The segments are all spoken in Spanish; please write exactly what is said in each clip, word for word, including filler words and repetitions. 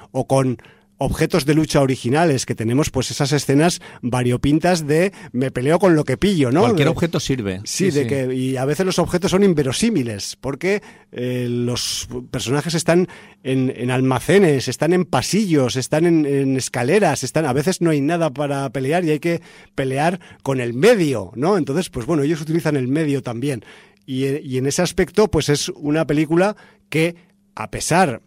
o con objetos de lucha originales, que tenemos pues esas escenas variopintas de me peleo con lo que pillo, ¿no? Cualquier de, objeto sirve. Sí, sí de sí. que y a veces los objetos son inverosímiles, porque eh, los personajes están en, en almacenes, están en pasillos, están en, en escaleras, están a veces no hay nada para pelear y hay que pelear con el medio, ¿no? Entonces, pues bueno, ellos utilizan el medio también. Y, y en ese aspecto, pues es una película que, a pesar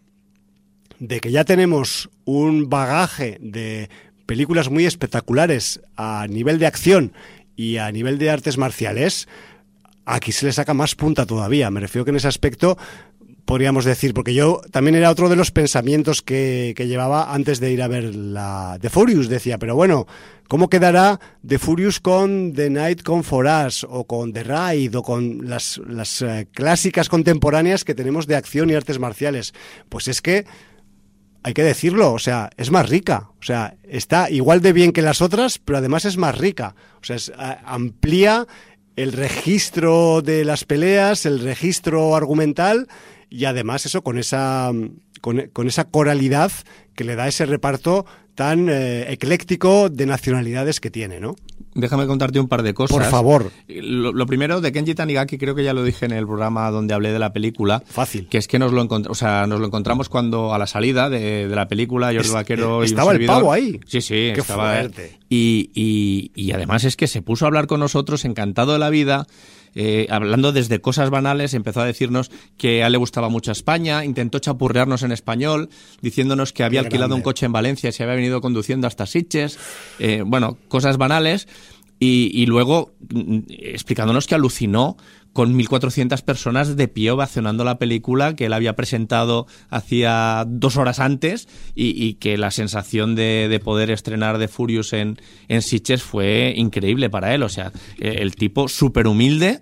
de que ya tenemos un bagaje de películas muy espectaculares a nivel de acción y a nivel de artes marciales, aquí se le saca más punta todavía. Me refiero que en ese aspecto podríamos decir, porque yo también era otro de los pensamientos que, que llevaba antes de ir a ver la The Furious, decía, pero bueno, ¿cómo quedará The Furious con The Night con For Us o con The Raid o con las, las uh, clásicas contemporáneas que tenemos de acción y artes marciales? Pues es que hay que decirlo, o sea, es más rica, o sea, está igual de bien que las otras, pero además es más rica, o sea, es, a, amplía el registro de las peleas, el registro argumental y además eso con esa con, con esa coralidad que le da ese reparto tan eh, ecléctico de nacionalidades que tiene, ¿no? Déjame contarte un par de cosas. Por favor. Lo, lo primero, de Kenji Tanigaki, creo que ya lo dije en el programa donde hablé de la película. Fácil. Que es que nos lo, encont- o sea, nos lo encontramos cuando a la salida de, de la película, George Es, Vaquero eh, y un estaba el servidor. pavo ahí. Sí, sí. Qué estaba, fuerte. Y, y, y además es que se puso a hablar con nosotros, encantado de la vida. Eh, hablando desde cosas banales, empezó a decirnos que a él le gustaba mucho España, intentó chapurrearnos en español, diciéndonos que había Qué alquilado grande. un coche en Valencia y se había venido conduciendo hasta Sitges, eh, bueno, cosas banales, y, y luego mm, explicándonos que alucinó con mil cuatrocientas personas de pie ovacionando la película que él había presentado hacía dos horas antes y, y que la sensación de, de poder estrenar The Furious en, en Sitges fue increíble para él. O sea, el tipo súper humilde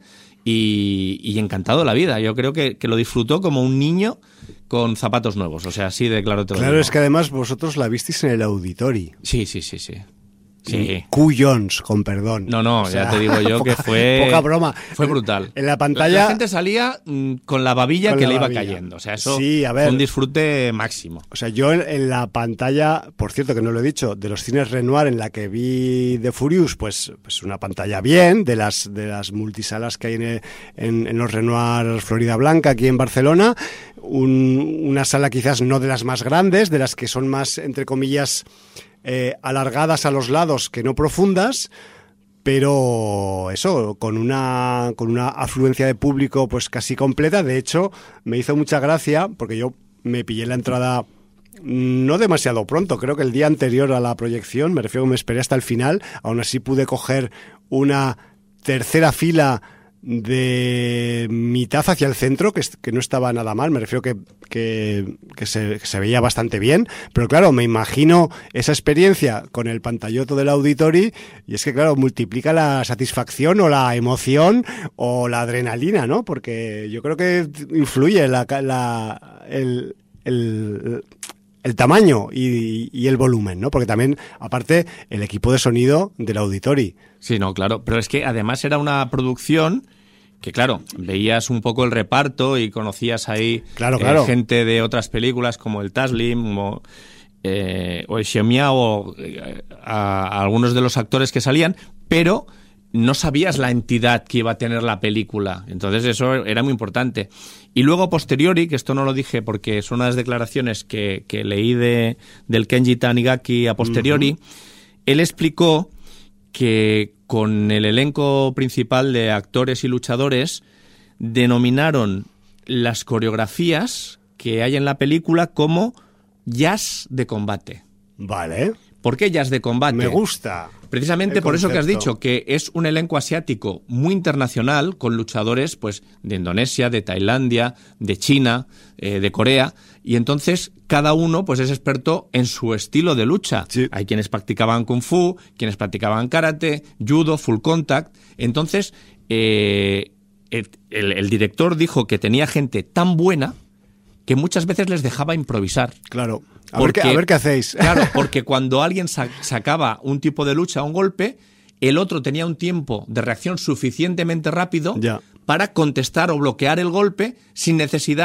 y, y encantado de la vida. Yo creo que, que lo disfrutó como un niño con zapatos nuevos. O sea, así de claro te lo Claro, digo. es que además vosotros la visteis en el Auditori. Sí, sí, sí, sí. Sí. Q Jones, con perdón. No, no, O sea, ya te digo yo poca, que fue... Poca broma. Fue brutal. En la pantalla... La, la gente salía mm, con la babilla Con que la le iba babilla. cayendo. O sea, eso Sí, a ver. fue un disfrute máximo. O sea, yo en, en la pantalla, por cierto que no lo he dicho, de los cines Renoir en la que vi The Furious, pues, pues una pantalla bien, de las de las multisalas que hay en, en, en los Renoir Florida Blanca, aquí en Barcelona, un, una sala quizás no de las más grandes, de las que son más, entre comillas, eh, alargadas a los lados que no profundas, pero eso, con una con una afluencia de público pues casi completa. De hecho, me hizo mucha gracia, porque yo me pillé la entrada no demasiado pronto, creo que el día anterior a la proyección, me refiero que me esperé hasta el final, aún así pude coger una tercera fila de mitad hacia el centro, que, que no estaba nada mal, me refiero que, que, que, se, que se veía bastante bien, pero claro, me imagino esa experiencia con el pantalloto del Auditori y es que claro, multiplica la satisfacción o la emoción o la adrenalina, ¿no? Porque yo creo que influye la, la, el, el, el tamaño y, y el volumen, ¿no? Porque también, aparte, el equipo de sonido del Auditori. Sí, no, claro. Pero es que además era una producción que, claro, veías un poco el reparto y conocías ahí claro, eh, claro. gente de otras películas como el Taslim o, eh, o el Xiaomia o eh, a, a algunos de los actores que salían, pero no sabías la entidad que iba a tener la película. Entonces eso era muy importante. Y luego, posteriori, que esto no lo dije porque son unas declaraciones que, que leí de, del Kenji Tanigaki a posteriori, uh-huh. Él explicó que con el elenco principal de actores y luchadores denominaron las coreografías que hay en la película como jazz de combate. Vale. ¿Por qué jazz de combate? Me gusta. Precisamente por eso que has dicho, que es un elenco asiático muy internacional, con luchadores pues de Indonesia, de Tailandia, de China, eh, de Corea, y entonces cada uno pues es experto en su estilo de lucha. Sí. Hay quienes practicaban kung fu, quienes practicaban karate, judo, full contact. Entonces, eh, el, el, el director dijo que tenía gente tan buena que muchas veces les dejaba improvisar. Claro. A, Porque, ver, qué, a ver qué hacéis. Claro, porque cuando alguien sa- sacaba un tipo de lucha, un golpe, el otro tenía un tiempo de reacción suficientemente rápido ya. para contestar o bloquear el golpe sin necesidad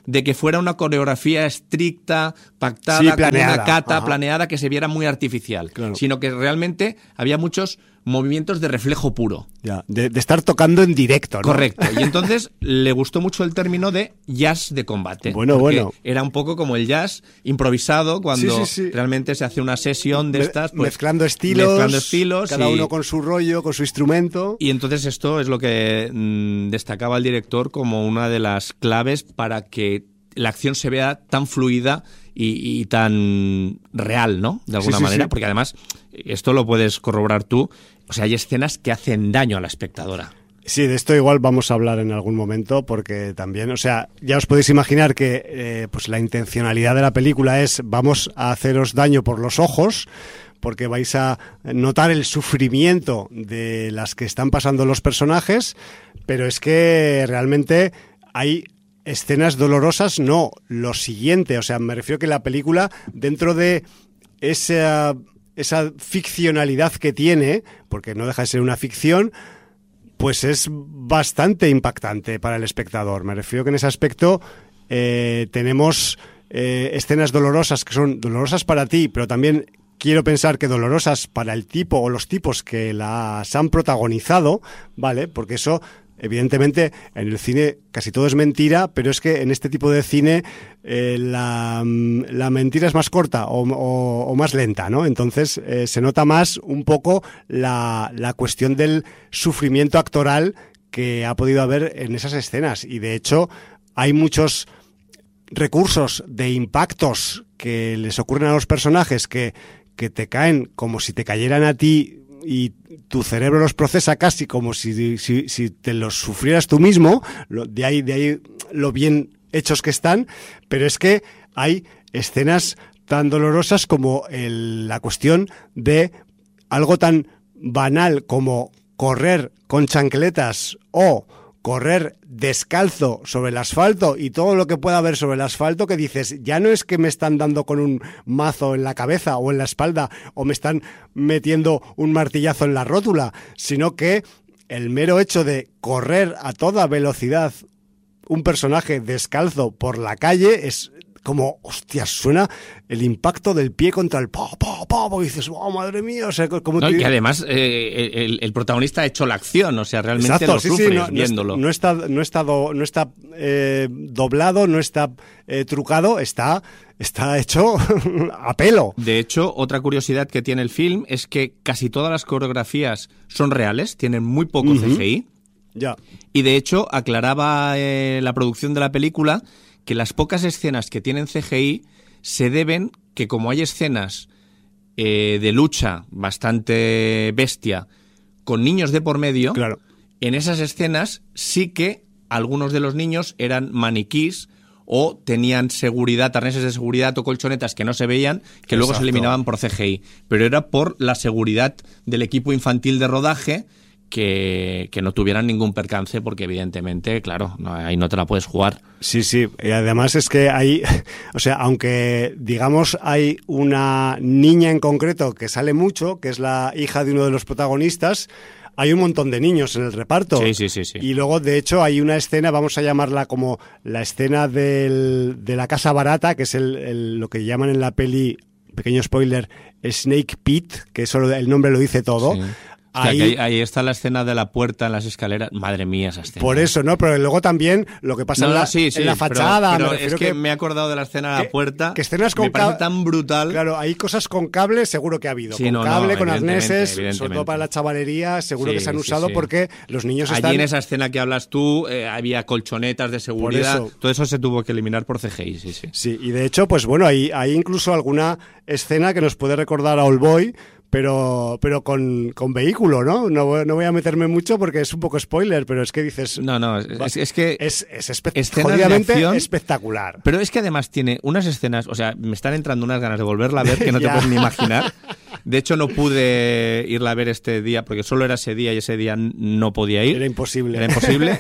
de que fuera una coreografía estricta, pactada, Sí, con planeada. una cata Ajá. planeada que se viera muy artificial, Claro. sino que realmente había muchos movimientos de reflejo puro. Ya, de, de estar tocando en directo, ¿no? Correcto. Y entonces le gustó mucho el término de jazz de combate. Bueno, porque bueno. Era un poco como el jazz improvisado cuando Sí, sí, sí. realmente se hace una sesión de Me- estas. Pues, mezclando estilos, mezclando estilos cada y- uno con su rollo, con su instrumento. Y entonces esto es lo que mm, destacaba el director como una de las claves para que la acción se vea tan fluida y, y tan real, ¿no? De alguna Sí, sí, manera, sí. porque además esto lo puedes corroborar tú. O sea, hay escenas que hacen daño a la espectadora. Sí, de esto igual vamos a hablar en algún momento, porque también, o sea, ya os podéis imaginar que eh, pues la intencionalidad de la película es vamos a haceros daño por los ojos, porque vais a notar el sufrimiento de las que están pasando los personajes, pero es que realmente hay escenas dolorosas, no, lo siguiente, o sea, me refiero que la película, dentro de esa, esa ficcionalidad que tiene, porque no deja de ser una ficción, pues es bastante impactante para el espectador. Me refiero que en ese aspecto eh, tenemos eh, escenas dolorosas que son dolorosas para ti, pero también quiero pensar que dolorosas para el tipo o los tipos que las han protagonizado, ¿vale? Porque eso, evidentemente, en el cine casi todo es mentira, pero es que en este tipo de cine eh, la, la mentira es más corta o, o, o más lenta, ¿no? Entonces eh, se nota más un poco la, la cuestión del sufrimiento actoral que ha podido haber en esas escenas. Y de hecho hay muchos recursos de impactos que les ocurren a los personajes que, que te caen como si te cayeran a ti y tu cerebro los procesa casi como si, si, si te los sufrieras tú mismo, lo, de ahí, de ahí lo bien hechos que están, pero es que hay escenas tan dolorosas como el, la cuestión de algo tan banal como correr con chancletas o correr descalzo sobre el asfalto y todo lo que pueda haber sobre el asfalto, que dices, ya no es que me están dando con un mazo en la cabeza o en la espalda o me están metiendo un martillazo en la rótula, sino que el mero hecho de correr a toda velocidad un personaje descalzo por la calle es como, hostia, suena el impacto del pie contra el pa, pa, pa, y dices, oh, madre mía, o sea, como... No, te... y que además eh, el, el protagonista ha hecho la acción, o sea, realmente Exacto, lo sí, sufres sí, no, viéndolo. No está, no está, do, no está eh, doblado, no está eh, trucado, está, está hecho a pelo. De hecho, otra curiosidad que tiene el film es que casi todas las coreografías son reales, tienen muy poco Uh-huh. C G I. Ya. Y de hecho, aclaraba eh, la producción de la película que las pocas escenas que tienen C G I se deben que como hay escenas eh, de lucha bastante bestia con niños de por medio, Claro. en esas escenas sí que algunos de los niños eran maniquís o tenían seguridad, arneses de seguridad o colchonetas que no se veían, que luego se Exacto. eliminaban por C G I. Pero era por la seguridad del equipo infantil de rodaje que, que no tuvieran ningún percance, porque evidentemente, claro, no, ahí no te la puedes jugar. Sí, sí, y además es que hay, o sea, aunque digamos hay una niña en concreto que sale mucho, que es la hija de uno de los protagonistas, hay un montón de niños en el reparto. Sí, sí, sí, sí. Y luego, de hecho, hay una escena, vamos a llamarla como la escena del, de la casa barata, que es el, el, lo que llaman en la peli, pequeño spoiler, Snake Pit, que eso el nombre lo dice todo. Sí. Hostia, Ahí, ahí, ahí está la escena de la puerta en las escaleras. Madre mía, esa escena. por eso, ¿no? Pero luego también lo que pasa No, en, la, no, sí, sí, en la pero- fachada. Pero, me es refiero que, me he acordado de la escena de la que- puerta. que escenas con me parece ca- tan brutal. Claro, hay cosas con cable, seguro que ha habido. Sí, con no, no, cable, con evidentemente, arneses, sobre evidentemente. todo para la chavalería, seguro Sí, que se han sí, usado sí. porque los niños Allí están... en esa escena que hablas tú, eh, había colchonetas de seguridad. eso. Todo eso se tuvo que eliminar por C G I, sí, sí. Sí, y de hecho, pues bueno, hay, hay incluso alguna escena que nos puede recordar a Oldboy, pero pero con, con vehículo, ¿no? ¿no? voy- No voy a meterme mucho porque es un poco spoiler, pero es que dices... No, no, es, es- es que... Es, es espe- escenas de jodidamente acción- espectacular. Pero es que además tiene unas escenas, o sea, me están entrando unas ganas de volverla a ver que no te Ya. puedes ni imaginar. De hecho, no pude irla a ver este día porque solo era ese día y ese día n- no podía ir. Era imposible. Era imposible.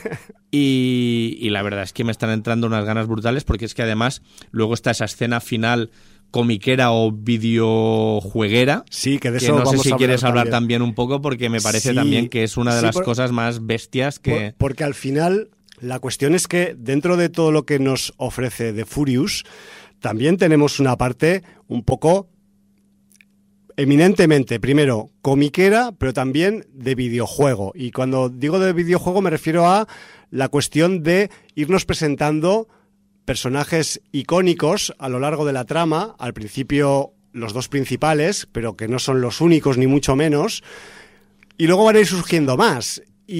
Y, y la verdad es que me están entrando unas ganas brutales porque es que además luego está esa escena final comiquera o videojueguera. Sí, que de Que eso no sé vamos si a quieres hablar también. también un poco porque me parece Sí, también que es una de sí, las por- cosas más bestias que... Por- porque al final La cuestión es que dentro de todo lo que nos ofrece The Furious, también tenemos una parte un poco eminentemente, primero, comiquera, pero también de videojuego. Y cuando digo de videojuego me refiero a la cuestión de irnos presentando personajes icónicos a lo largo de la trama, al principio los dos principales, pero que no son los únicos ni mucho menos, y luego van a ir surgiendo más.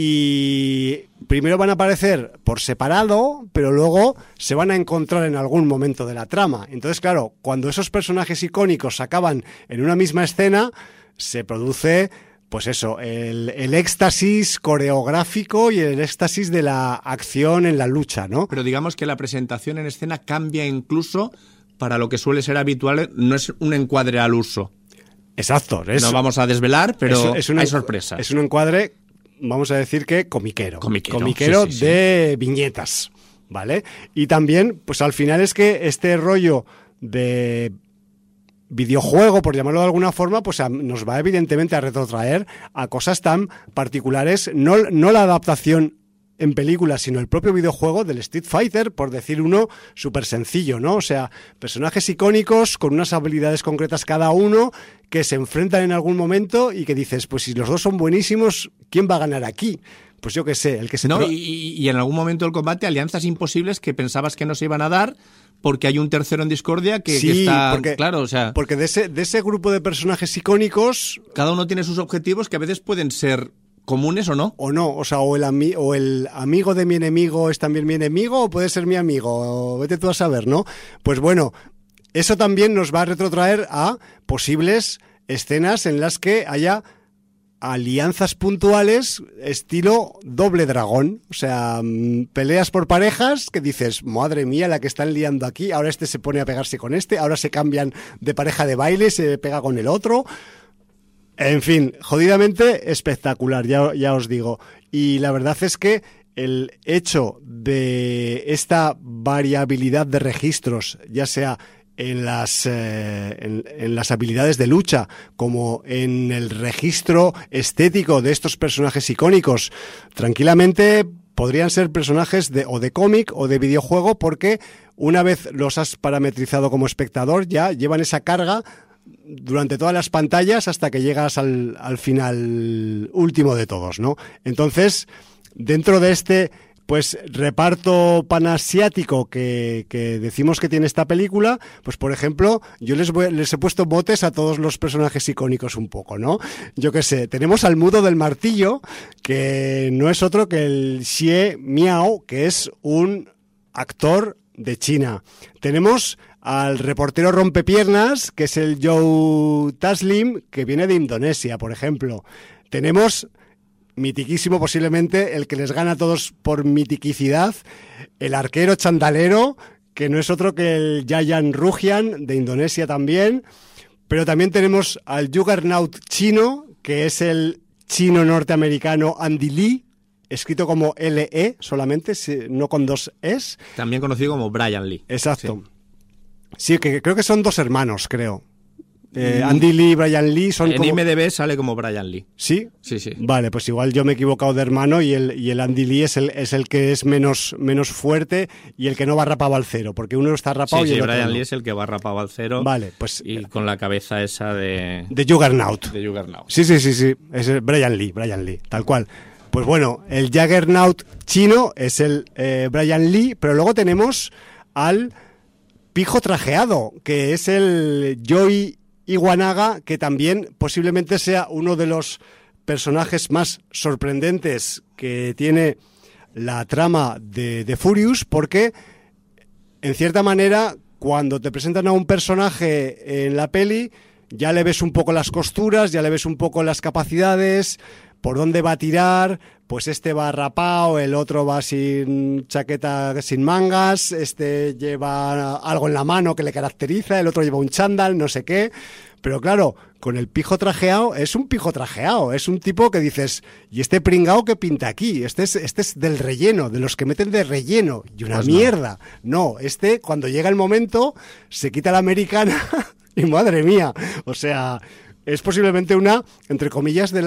Y primero van a aparecer por separado, pero luego se van a encontrar en algún momento de la trama. Entonces, claro, cuando esos personajes icónicos acaban en una misma escena, se produce, pues eso, el, el éxtasis coreográfico y el éxtasis de la acción en la lucha, ¿no? Pero digamos que la presentación en escena cambia incluso para lo que suele ser habitual, no es un encuadre al uso. Exacto. Es, no vamos a desvelar, pero es, es un, hay sorpresas. Es un encuadre, vamos a decir que comiquero. Comiquero, comiquero sí, sí, de sí. viñetas, ¿vale? Y también, pues al final es que este rollo de videojuego, por llamarlo de alguna forma, pues a, nos va evidentemente a retrotraer a cosas tan particulares, no, no la adaptación en película, sino el propio videojuego del Street Fighter, por decir uno súper sencillo, ¿no? O sea, personajes icónicos con unas habilidades concretas cada uno que se enfrentan en algún momento y que dices, pues si los dos son buenísimos, ¿quién va a ganar aquí? Pues yo qué sé, el que se... No, pro... y, y en algún momento del combate, alianzas imposibles que pensabas que no se iban a dar porque hay un tercero en discordia que, sí, que está... porque, claro, o sea... Porque de ese, de ese grupo de personajes icónicos... Cada uno tiene sus objetivos que a veces pueden ser comunes o no. O no, o sea, o el, ami o el amigo de mi enemigo es también mi enemigo o puede ser mi amigo, o vete tú a saber, ¿no? Pues bueno, eso también nos va a retrotraer a posibles escenas en las que haya alianzas puntuales estilo doble dragón, o sea, peleas por parejas que dices, madre mía, la que están liando aquí, ahora este se pone a pegarse con este, ahora se cambian de pareja de baile, se pega con el otro. En fin, jodidamente espectacular, ya, ya os digo. Y la verdad es que el hecho de esta variabilidad de registros, ya sea en las, eh, en, en las habilidades de lucha, como en el registro estético de estos personajes icónicos, tranquilamente podrían ser personajes de, o de cómic o de videojuego, porque una vez los has parametrizado como espectador, ya llevan esa carga durante todas las pantallas hasta que llegas al, al final último de todos, ¿no? Entonces, dentro de este pues reparto panasiático que, que decimos que tiene esta película, pues por ejemplo, yo les, voy, les he puesto motes a todos los personajes icónicos un poco, ¿no? Yo qué sé, tenemos al mudo del martillo, que no es otro que el Xie Miao, que es un actor de China. Tenemos al reportero rompepiernas, que es el Joe Taslim, que viene de Indonesia, por ejemplo. Tenemos, mitiquísimo posiblemente, el que les gana a todos por mitiquicidad, el arquero chandalero, que no es otro que el Yayan Ruhian, de Indonesia también. Pero también tenemos al Juggernaut chino, que es el chino norteamericano Andy Lee, escrito como L E solamente, no con dos Es. También conocido como Brian Lee. Exacto. Sí. Sí, que creo que son dos hermanos, creo. Eh, Andy Lee y Brian Lee son en como... I M D B sale como Brian Lee. ¿Sí? Sí, sí. Vale, pues igual yo me he equivocado de hermano y el, y el Andy Lee es el, es el que es menos, menos fuerte y el que no va rapado al cero, porque uno está rapado sí, y sí, el otro Brian no. Lee es el que va rapado al cero. Vale, pues... Y con la cabeza esa de... De Juggernaut. De Juggernaut. Sí, sí, sí, sí. Es el Brian Lee, Brian Lee, tal cual. Pues bueno, el Juggernaut chino es el eh, Brian Lee, pero luego tenemos al pijo trajeado, que es el Yoi Iwanaga, que también posiblemente sea uno de los personajes más sorprendentes que tiene la trama de, de Furious, porque en cierta manera cuando te presentan a un personaje en la peli ya le ves un poco las costuras, ya le ves un poco las capacidades, por dónde va a tirar. Pues este va rapado, el otro va sin chaqueta, sin mangas, este lleva algo en la mano que le caracteriza, el otro lleva un chándal, no sé qué. Pero claro, con el pijo trajeado, es un pijo trajeado, es un tipo que dices, ¿y este pringao qué pinta aquí? Este es, este es del relleno, de los que meten de relleno, y una pues mierda. No. no, este cuando llega el momento se quita la americana y madre mía, o sea, es posiblemente una, entre comillas, de las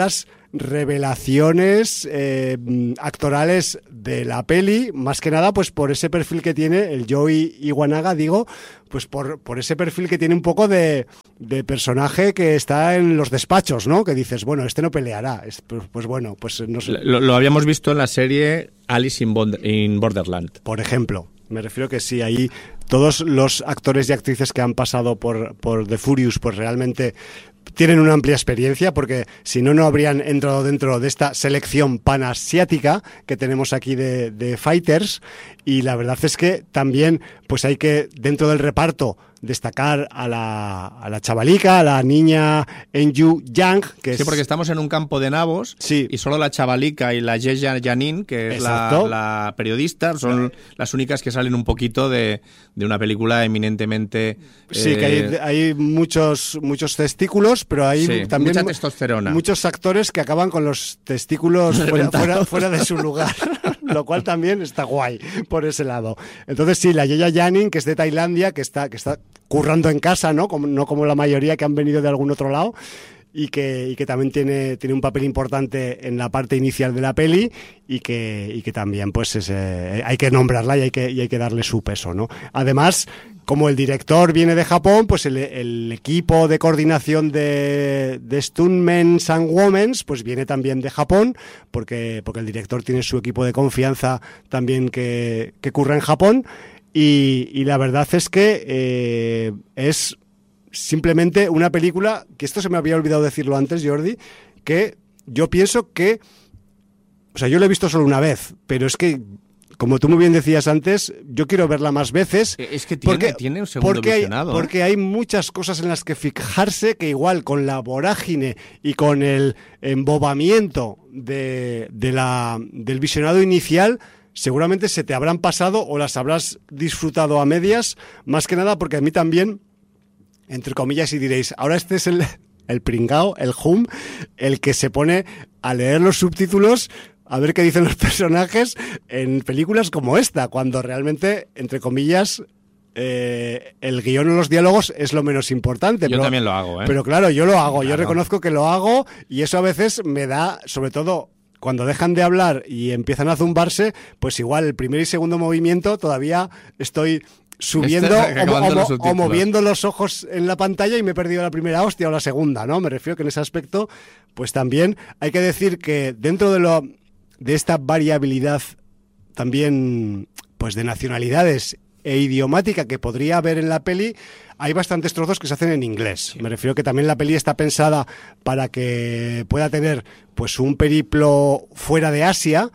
revelaciones eh, actorales de la peli, más que nada pues por ese perfil que tiene el Joey Iwanaga, digo, pues por, por ese perfil que tiene un poco de, de personaje que está en los despachos, ¿no? Que dices, bueno, este no peleará, es, pues, pues bueno, pues no sé. Lo, lo habíamos visto en la serie Alice in, Bond, in Borderland. Por ejemplo, me refiero que sí, ahí todos los actores y actrices que han pasado por, por The Furious, pues realmente tienen una amplia experiencia, porque si no, no habrían entrado dentro de esta selección panasiática que tenemos aquí de, de fighters. Y la verdad es que también pues hay que, dentro del reparto, destacar a la, a la chavalica, a la niña Enju Yang, que sí, es... porque estamos en un campo de nabos, sí, y solo la chavalica y la Yeja Janin, que es la, la periodista, son las únicas que salen un poquito de, de una película eminentemente... Sí, eh... que hay, hay muchos, muchos testículos, pero hay sí, también mucha testosterona. Muchos actores que acaban con los testículos fuera, fuera, fuera de su lugar, lo cual también está guay por ese lado. Entonces sí, la Yeja Janin, que es de Tailandia, que está, que está currando en casa, ¿no? Como, no como la mayoría que han venido de algún otro lado, y que, y que también tiene, tiene un papel importante en la parte inicial de la peli, y que, y que también pues es, eh, hay que nombrarla y hay que, y hay que darle su peso, ¿no? Además, como el director viene de Japón, pues el, el equipo de coordinación de, de Stuntmen and Women pues viene también de Japón, porque, porque el director tiene su equipo de confianza también que, que curra en Japón. Y, y la verdad es que eh, es simplemente una película, que esto se me había olvidado decirlo antes, Jordi, que yo pienso que, o sea, yo la he visto solo una vez, pero es que, como tú muy bien decías antes, yo quiero verla más veces. Es que tiene, porque, tiene un segundo porque visionado. Hay, porque ¿eh? hay muchas cosas en las que fijarse que igual con la vorágine y con el embobamiento de, de la, del visionado inicial, seguramente se te habrán pasado o las habrás disfrutado a medias, más que nada porque a mí también, entre comillas, y diréis, ahora este es el, el pringao, el hum, el que se pone a leer los subtítulos a ver qué dicen los personajes en películas como esta, cuando realmente, entre comillas, eh, el guión o los diálogos es lo menos importante. Yo pero, también lo hago, ¿eh? Pero claro, yo lo hago, claro. Yo reconozco que lo hago, y eso a veces me da, sobre todo cuando dejan de hablar y empiezan a zumbarse, pues igual el primer y segundo movimiento todavía estoy subiendo este, o, o, los o moviendo los ojos en la pantalla y me he perdido la primera hostia o la segunda, ¿no? Me refiero que en ese aspecto, pues también hay que decir que dentro de lo de esta variabilidad también, pues de nacionalidades e idiomática que podría haber en la peli, hay bastantes trozos que se hacen en inglés. Sí. Me refiero que también la peli está pensada para que pueda tener pues un periplo fuera de Asia,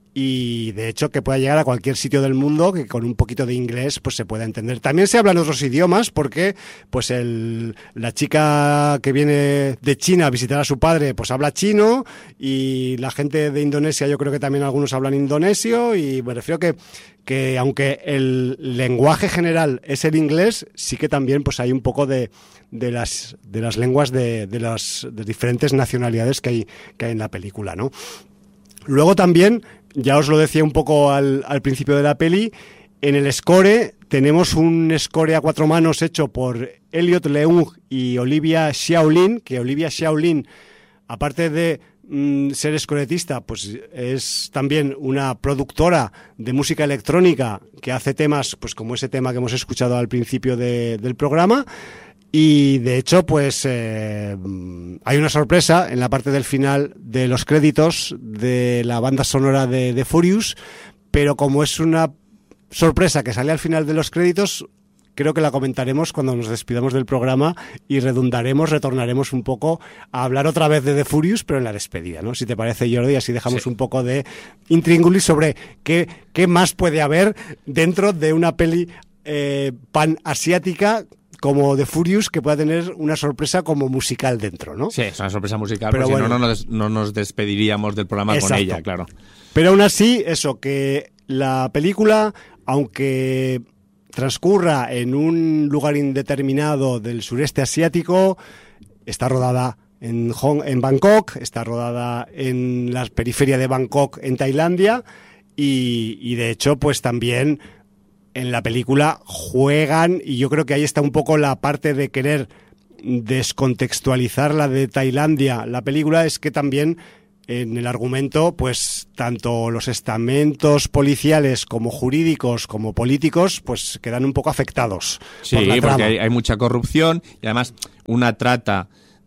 y de hecho que pueda llegar a cualquier sitio del mundo, que con un poquito de inglés pues se pueda entender. También se hablan otros idiomas, porque pues el, la chica que viene de China a visitar a su padre pues habla chino, y la gente de Indonesia yo creo que también algunos hablan indonesio, y me refiero que que aunque el lenguaje general es el inglés, sí que también pues hay un poco de, de las de las lenguas de, de las de diferentes nacionalidades que hay que hay en la película, ¿no? Luego también, ya os lo decía un poco al, al principio de la peli, en el score tenemos un score a cuatro manos hecho por Elliot Leung y Olivia Xiaolin, que Olivia Xiaolin, aparte de mm, ser scoretista, pues es también una productora de música electrónica que hace temas pues como ese tema que hemos escuchado al principio de, del programa. Y de hecho, pues eh, hay una sorpresa en la parte del final de los créditos de la banda sonora de, de Furious, pero como es una sorpresa que sale al final de los créditos, creo que la comentaremos cuando nos despidamos del programa y redundaremos, retornaremos un poco a hablar otra vez de The Furious, pero en la despedida, ¿no? Si te parece, Jordi, así dejamos sí. un poco de intríngulis sobre qué, qué más puede haber dentro de una peli eh, panasiática como The Furious, que pueda tener una sorpresa como musical dentro, ¿no? Sí, es una sorpresa musical, pero porque bueno, si no, no nos, no nos despediríamos del programa exacto. con ella, claro. Pero aún así, eso, que la película, aunque transcurra en un lugar indeterminado del sureste asiático, está rodada en, Hong, en Bangkok, está rodada en la periferia de Bangkok, en Tailandia, y, y de hecho, pues también en la película juegan, y yo creo que ahí está un poco la parte de querer descontextualizar la de Tailandia. La película es que también en el argumento, pues tanto los estamentos policiales como jurídicos como políticos, pues quedan un poco afectados. Sí, por la trama. porque hay, hay mucha corrupción y además una trata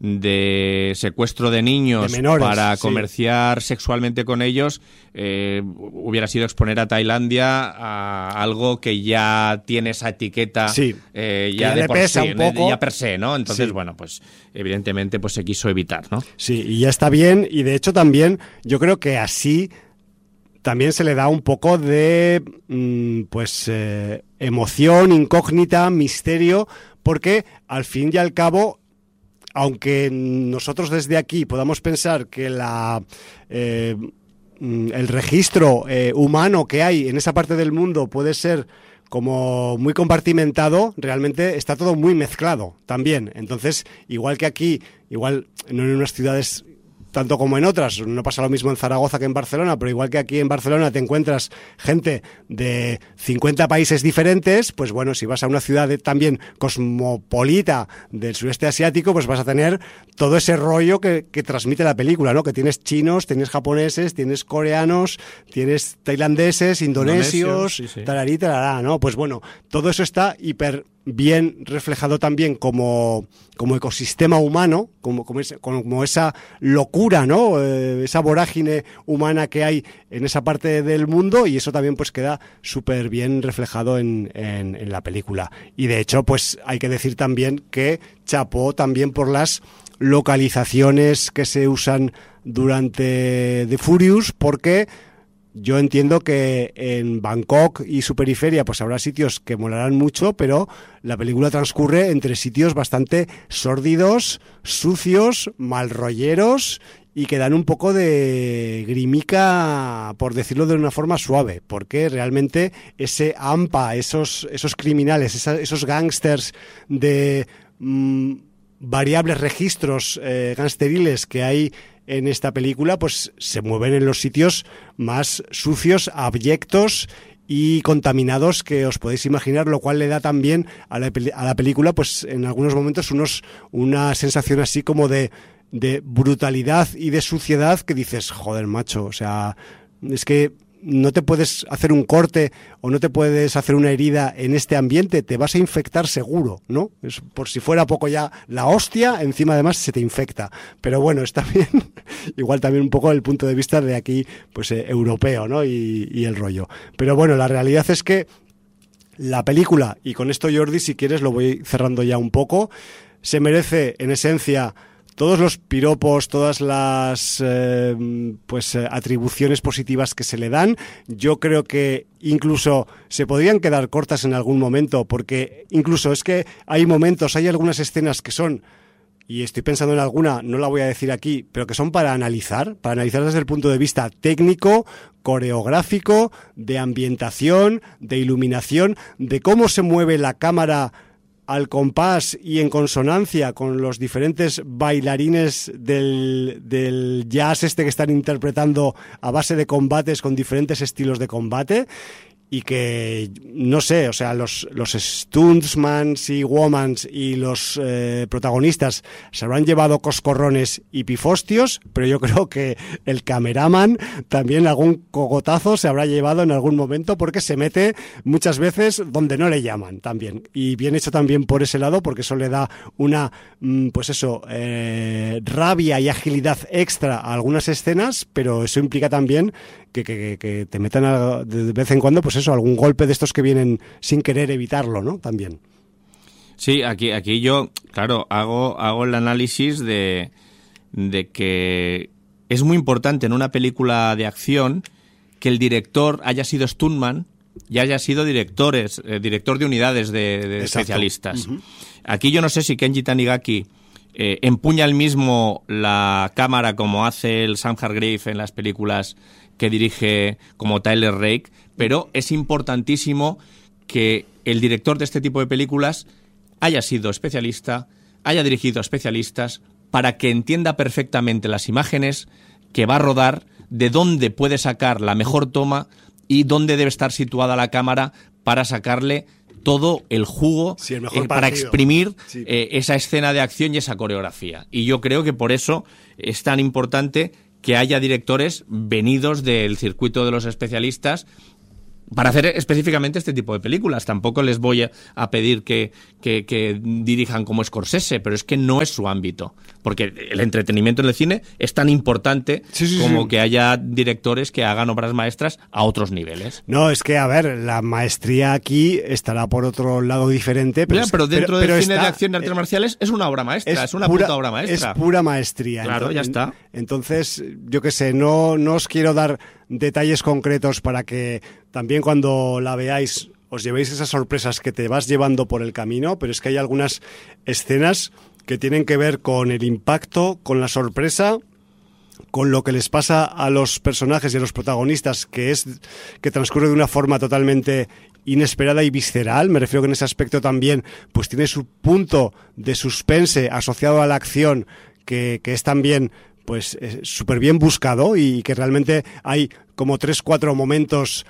de secuestro de niños de menores, para sí. comerciar sexualmente con ellos, eh, hubiera sido exponer a Tailandia a algo que ya tiene esa etiqueta sí. eh, Que ya, ya de le por pesa sí, un poco. ya per se, ¿no? Entonces, Sí. bueno, pues evidentemente pues se quiso evitar, ¿no? Sí, y ya está bien, y de hecho también yo creo que así también se le da un poco de mmm, pues eh, emoción, incógnita, misterio, porque al fin y al cabo, aunque nosotros desde aquí podamos pensar que la eh, el registro eh, humano que hay en esa parte del mundo puede ser como muy compartimentado, realmente está todo muy mezclado también. Entonces, igual que aquí, igual no en unas ciudades tanto como en otras, no pasa lo mismo en Zaragoza que en Barcelona, pero igual que aquí en Barcelona te encuentras gente de cincuenta países diferentes, pues bueno, si vas a una ciudad de, también cosmopolita del sudeste asiático, pues vas a tener todo ese rollo que, que transmite la película, ¿no? Que tienes chinos, tienes japoneses, tienes coreanos, tienes tailandeses, indonesios, Indonesio, sí, sí. tararí, tarará, ¿no? Pues bueno, todo eso está hiper bien reflejado también como, como ecosistema humano, como, como, ese, como esa locura, ¿no? Eh, esa vorágine humana que hay en esa parte del mundo, y eso también pues queda súper bien reflejado en, en, en la película. Y de hecho, pues hay que decir también que chapó también por las localizaciones que se usan durante The Furious, porque yo entiendo que en Bangkok y su periferia pues habrá sitios que molarán mucho, pero la película transcurre entre sitios bastante sórdidos, sucios, malrolleros y que dan un poco de grimica, por decirlo de una forma suave, porque realmente ese hampa, esos, esos criminales, esa, esos gángsters de mmm, variables registros eh, gangsteriles que hay en esta película, pues se mueven en los sitios más sucios, abyectos y contaminados que os podéis imaginar, lo cual le da también a la, a la película, pues en algunos momentos unos una sensación así como de, de brutalidad y de suciedad que dices, joder, macho, o sea, es que no te puedes hacer un corte o no te puedes hacer una herida en este ambiente, te vas a infectar seguro, ¿no? Es por si fuera poco ya la hostia, encima además se te infecta. Pero bueno, está bien, igual también un poco el punto de vista de aquí, pues eh, europeo, ¿no? Y, y el rollo. Pero bueno, la realidad es que la película, y con esto Jordi, si quieres lo voy cerrando ya un poco, se merece en esencia todos los piropos, todas las eh, pues eh, atribuciones positivas que se le dan. Yo creo que incluso se podrían quedar cortas en algún momento, porque incluso es que hay momentos, hay algunas escenas que son, y estoy pensando en alguna, no la voy a decir aquí, pero que son para analizar, para analizar desde el punto de vista técnico, coreográfico, de ambientación, de iluminación, de cómo se mueve la cámara al compás y en consonancia con los diferentes bailarines del, del jazz este que están interpretando a base de combates con diferentes estilos de combate, y que, no sé, o sea, los, los stuntsmans y womans y los eh, protagonistas se habrán llevado coscorrones y pifostios, pero yo creo que el cameraman también algún cogotazo se habrá llevado en algún momento, porque se mete muchas veces donde no le llaman también. Y bien hecho también por ese lado, porque eso le da una, pues eso, eh, rabia y agilidad extra a algunas escenas, pero eso implica también que, que, que te metan a, de vez en cuando, pues eso, algún golpe de estos que vienen sin querer evitarlo, ¿no? También. Sí, aquí, aquí yo, claro, hago, hago el análisis de, de que es muy importante en una película de acción que el director haya sido stuntman y haya sido directores, eh, director de unidades de, de especialistas. Uh-huh. Aquí yo no sé si Kenji Tanigaki eh, empuña el mismo la cámara como hace el Sam Hargrave en las películas que dirige como Tyler Rake, pero es importantísimo que el director de este tipo de películas haya sido especialista, haya dirigido a especialistas, para que entienda perfectamente las imágenes que va a rodar, de dónde puede sacar la mejor toma y dónde debe estar situada la cámara para sacarle todo el jugo, sí, el mejor eh, para exprimir sí. eh, esa escena de acción y esa coreografía. Y yo creo que por eso es tan importante que haya directores venidos del circuito de los especialistas para hacer específicamente este tipo de películas. Tampoco les voy a, a pedir que, que, que dirijan como Scorsese, pero es que no es su ámbito. Porque el entretenimiento en el cine es tan importante sí, sí, como sí. que haya directores que hagan obras maestras a otros niveles. No, es que, a ver, la maestría aquí estará por otro lado diferente. Pero, Mira, es, pero dentro pero, del pero cine está, de acción de artes eh, marciales es una obra maestra, es, es una pura, puta obra maestra. Es pura maestría. Claro, entonces, ya está. Entonces, yo qué sé, no, no os quiero dar detalles concretos para que también cuando la veáis os llevéis esas sorpresas que te vas llevando por el camino, pero es que hay algunas escenas que tienen que ver con el impacto, con la sorpresa, con lo que les pasa a los personajes y a los protagonistas, que es que transcurre de una forma totalmente inesperada y visceral. Me refiero que en ese aspecto también pues tiene su punto de suspense asociado a la acción, que, que es también pues súper bien buscado, y que realmente hay como tres, cuatro momentos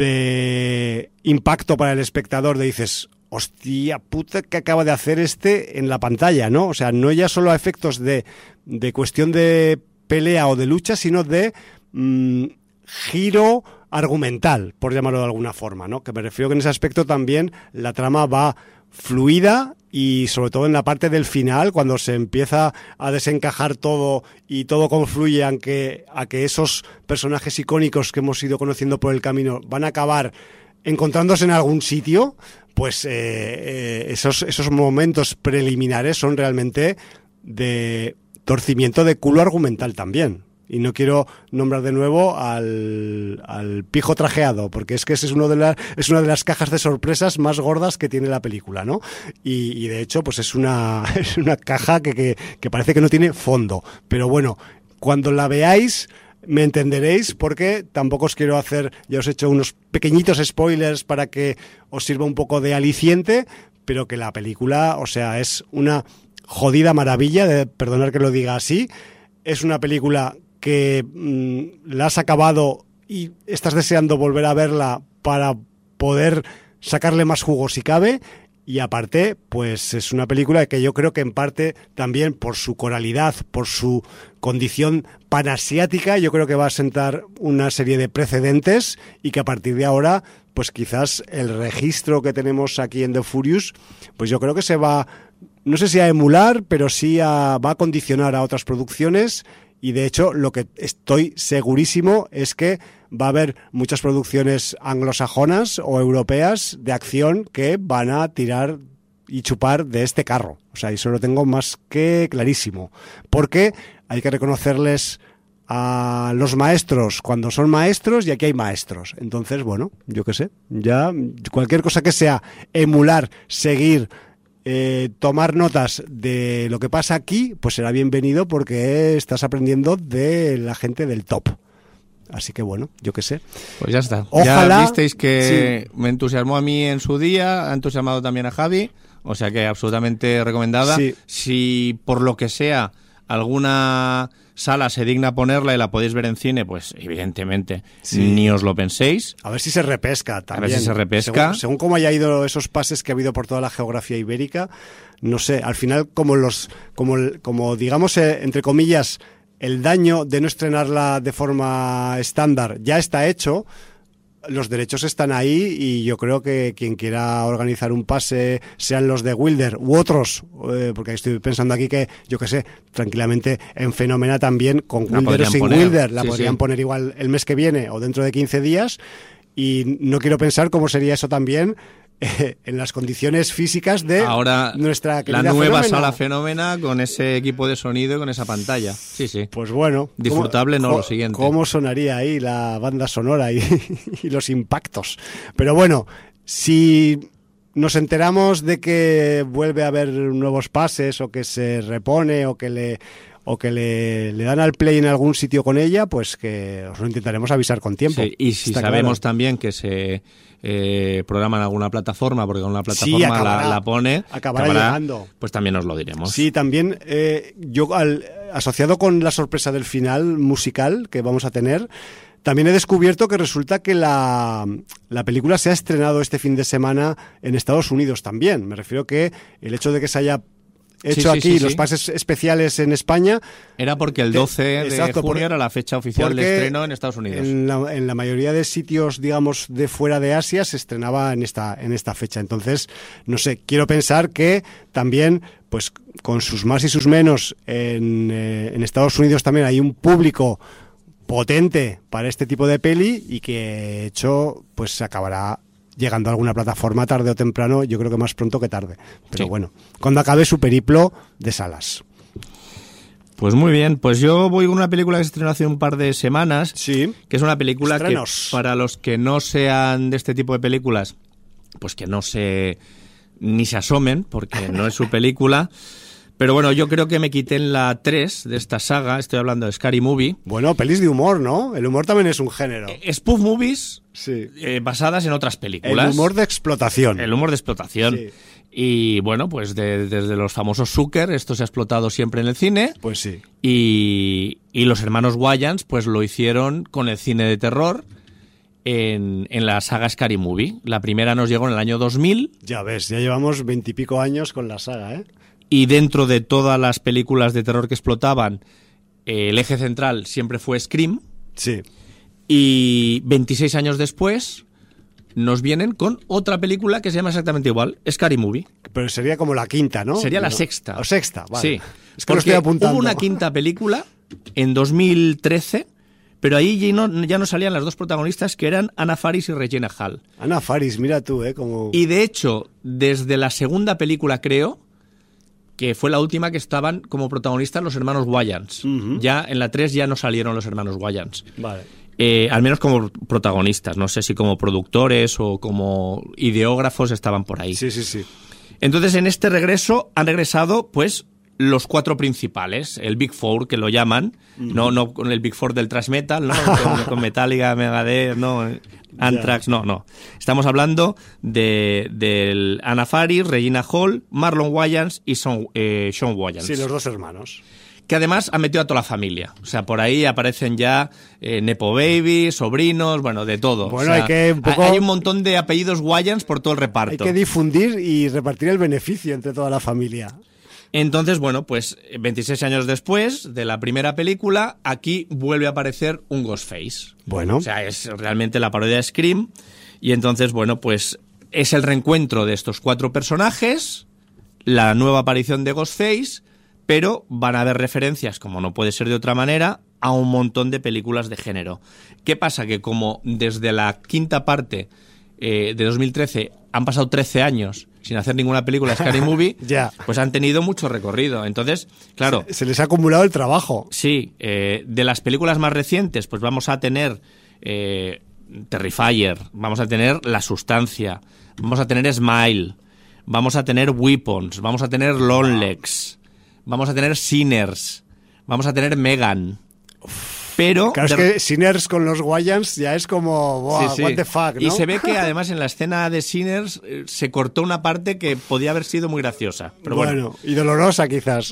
de impacto para el espectador, de dices, hostia puta, ¿qué acaba de hacer este en la pantalla? ¿No? O sea, no ya solo a efectos de, de cuestión de pelea o de lucha, sino de mmm, giro argumental, por llamarlo de alguna forma, ¿no? Que me refiero que en ese aspecto también la trama va fluida, y sobre todo en la parte del final, cuando se empieza a desencajar todo y todo confluye a que, a que esos personajes icónicos que hemos ido conociendo por el camino van a acabar encontrándose en algún sitio, pues eh, eh, esos, esos momentos preliminares son realmente de torcimiento de culo argumental también. Y no quiero nombrar de nuevo al, al pijo trajeado, porque es que ese es, uno de la, es una de las cajas de sorpresas más gordas que tiene la película, ¿no? Y, y de hecho, pues es una, es una caja que, que, que parece que no tiene fondo. Pero bueno, cuando la veáis me entenderéis, porque tampoco os quiero hacer, ya os he hecho unos pequeñitos spoilers para que os sirva un poco de aliciente, pero que la película, o sea, es una jodida maravilla, de perdonar que lo diga así. Es una película que mmm, la has acabado y estás deseando volver a verla para poder sacarle más jugo si cabe, y aparte pues es una película que yo creo que en parte también por su coralidad, por su condición panasiática, yo creo que va a sentar una serie de precedentes, y que a partir de ahora pues quizás el registro que tenemos aquí en The Furious, pues yo creo que se va, no sé si a emular, pero sí a, va a condicionar a otras producciones. Y de hecho, lo que estoy segurísimo es que va a haber muchas producciones anglosajonas o europeas de acción que van a tirar y chupar de este carro. O sea, eso lo tengo más que clarísimo. Porque hay que reconocerles a los maestros cuando son maestros, y aquí hay maestros. Entonces, bueno, yo qué sé, ya cualquier cosa que sea emular, seguir, Eh, tomar notas de lo que pasa aquí, pues será bienvenido, porque estás aprendiendo de la gente del top. Así que bueno, yo qué sé. Pues ya está. Ojalá, ya visteis que sí. Me entusiasmó a mí en su día, ha entusiasmado también a Javi, o sea que absolutamente recomendada. Sí. Si por lo que sea alguna sala se digna ponerla y la podéis ver en cine, pues evidentemente sí. Ni os lo penséis. A ver si se repesca también. A ver si se repesca. Según, según cómo haya ido esos pases que ha habido por toda la geografía ibérica, no sé, al final como los, como, como digamos, eh, entre comillas, el daño de no estrenarla de forma estándar ya está hecho. Los derechos están ahí, y yo creo que quien quiera organizar un pase, sean los de Wilder u otros, eh, porque estoy pensando aquí que, yo qué sé, tranquilamente en Fenómena también, con la Wilder o sin poner. Wilder, la sí, podrían sí. poner igual el mes que viene o dentro de quince días, y no quiero pensar cómo sería eso también eh, en las condiciones físicas de ahora nuestra querida la nueva Fenómena. sala Fenómena, con ese equipo de sonido y con esa pantalla. Sí, sí. Pues bueno, disfrutable, ¿cómo, no lo siguiente. ¿Cómo sonaría ahí la banda sonora y, y los impactos? Pero bueno, si nos enteramos de que vuelve a haber nuevos pases, o que se repone, o que le o que le, le dan al play en algún sitio con ella, pues que os lo intentaremos avisar con tiempo. Sí, y si Está sabemos claro. también que se eh, programa en alguna plataforma, porque con una plataforma Sí, acabará, la, la pone, acabará, acabará llegando. Pues también os lo diremos. Sí, también eh, yo al, asociado con la sorpresa del final musical que vamos a tener, también he descubierto que resulta que la, la película se ha estrenado este fin de semana en Estados Unidos también. Me refiero que el hecho de que se haya hecho sí, sí, aquí sí, los sí. pases especiales en España. Era porque el doce de Exacto, junio por- era la fecha oficial de porque estreno en Estados Unidos. En la, en la mayoría de sitios, digamos, de fuera de Asia se estrenaba en esta, en esta fecha. Entonces, no sé, quiero pensar que también, pues con sus más y sus menos, en, eh, en Estados Unidos también hay un público potente para este tipo de peli y que, de hecho, pues se acabará llegando a alguna plataforma tarde o temprano, yo creo que más pronto que tarde. Pero Sí. bueno, cuando acabe su periplo de salas. Pues muy bien, pues yo voy con una película que se estrenó hace un par de semanas, Sí. que es una película Estrenos. que para los que no sean de este tipo de películas, pues que no se ni se asomen, porque no es su película. Pero bueno, yo creo que me quité en la tres de esta saga, estoy hablando de Scary Movie. Bueno, pelis de humor, ¿no? El humor también es un género. Eh, Spoof movies Sí. eh, basadas en otras películas. El humor de explotación. El humor de explotación. Sí. Y bueno, pues de- desde los famosos Zucker, esto se ha explotado siempre en el cine. Pues sí. Y, y los hermanos Wayans pues lo hicieron con el cine de terror en, en la saga Scary Movie. La primera nos llegó en el año dos mil Ya ves, ya llevamos veintipico años con la saga, ¿eh? y dentro de todas las películas de terror que explotaban, eh, el eje central siempre fue Scream. Sí. Y veintiséis años después nos vienen con otra película que se llama exactamente igual, Scary Movie. Pero sería como la quinta, ¿no? Sería la No. sexta. O sexta, vale. Sí, Es que lo porque estoy apuntando. hubo una quinta película en dos mil trece, pero ahí ya no, ya no salían las dos protagonistas, que eran Anna Faris y Regina Hall. Ana Faris, mira tú, ¿eh? Como... Y de hecho, desde la segunda película, creo, que fue la última que estaban como protagonistas los hermanos Wayans. Ujú. Ya en la tres ya no salieron los hermanos Wayans. Vale. Eh, al menos como protagonistas, no sé si como productores o como ideógrafos estaban por ahí. Sí, sí, sí. Entonces, en este regreso han regresado, pues, los cuatro principales, el Big Four, que lo llaman, no, no con el Big Four del thrash metal, ¿no? con, con Metallica, Megadeth, no, Anthrax, no, no. Estamos hablando de del Anna Faris, Regina Hall, Marlon Wayans y Sean, eh, Sean Wayans. Sí, los dos hermanos. Que además han metido a toda la familia. O sea, por ahí aparecen ya eh, Nepo Baby, sobrinos, bueno, de todo. Bueno, O sea, hay que un poco- hay un montón de apellidos Wayans por todo el reparto. Hay que difundir y repartir el beneficio entre toda la familia. Entonces, bueno, pues veintiséis años después de la primera película, aquí vuelve a aparecer un Ghostface. Bueno. O sea, es realmente la parodia de Scream. Y entonces, bueno, pues es el reencuentro de estos cuatro personajes, la nueva aparición de Ghostface, pero van a haber referencias, como no puede ser de otra manera, a un montón de películas de género. ¿Qué pasa? Que como desde la quinta parte eh, de dos mil trece han pasado trece años sin hacer ninguna película de Scary Movie, Ya. pues han tenido mucho recorrido. Entonces, claro, Se les ha acumulado el trabajo. sí, eh, de las películas más recientes, pues vamos a tener eh, Terrifier, vamos a tener La Sustancia, vamos a tener Smile, vamos a tener Weapons, vamos a tener Longlegs, vamos a tener Sinners, vamos a tener Megan. Pero Claro, es de- que Sinners con los Wayans ya es como, wow, Sí, sí. what the fuck, ¿no? Y se ve que además en la escena de Sinners eh, se cortó una parte que podía haber sido muy graciosa. Pero bueno, bueno, y dolorosa quizás.